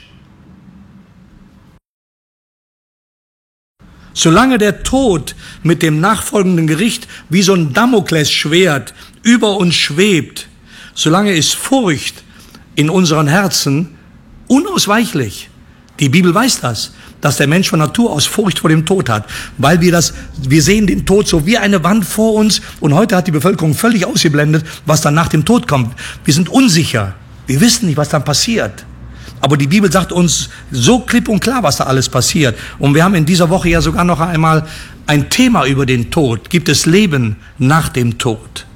Solange der Tod mit dem nachfolgenden Gericht wie so ein Damoklesschwert über uns schwebt, solange ist Furcht in unseren Herzen unausweichlich. Die Bibel weiß das, dass der Mensch von Natur aus Furcht vor dem Tod hat, weil wir sehen den Tod so wie eine Wand vor uns und heute hat die Bevölkerung völlig ausgeblendet, was dann nach dem Tod kommt. Wir sind unsicher. Wir wissen nicht, was dann passiert. Aber die Bibel sagt uns so klipp und klar, was da alles passiert. Und wir haben in dieser Woche ja sogar noch einmal ein Thema über den Tod. Gibt es Leben nach dem Tod?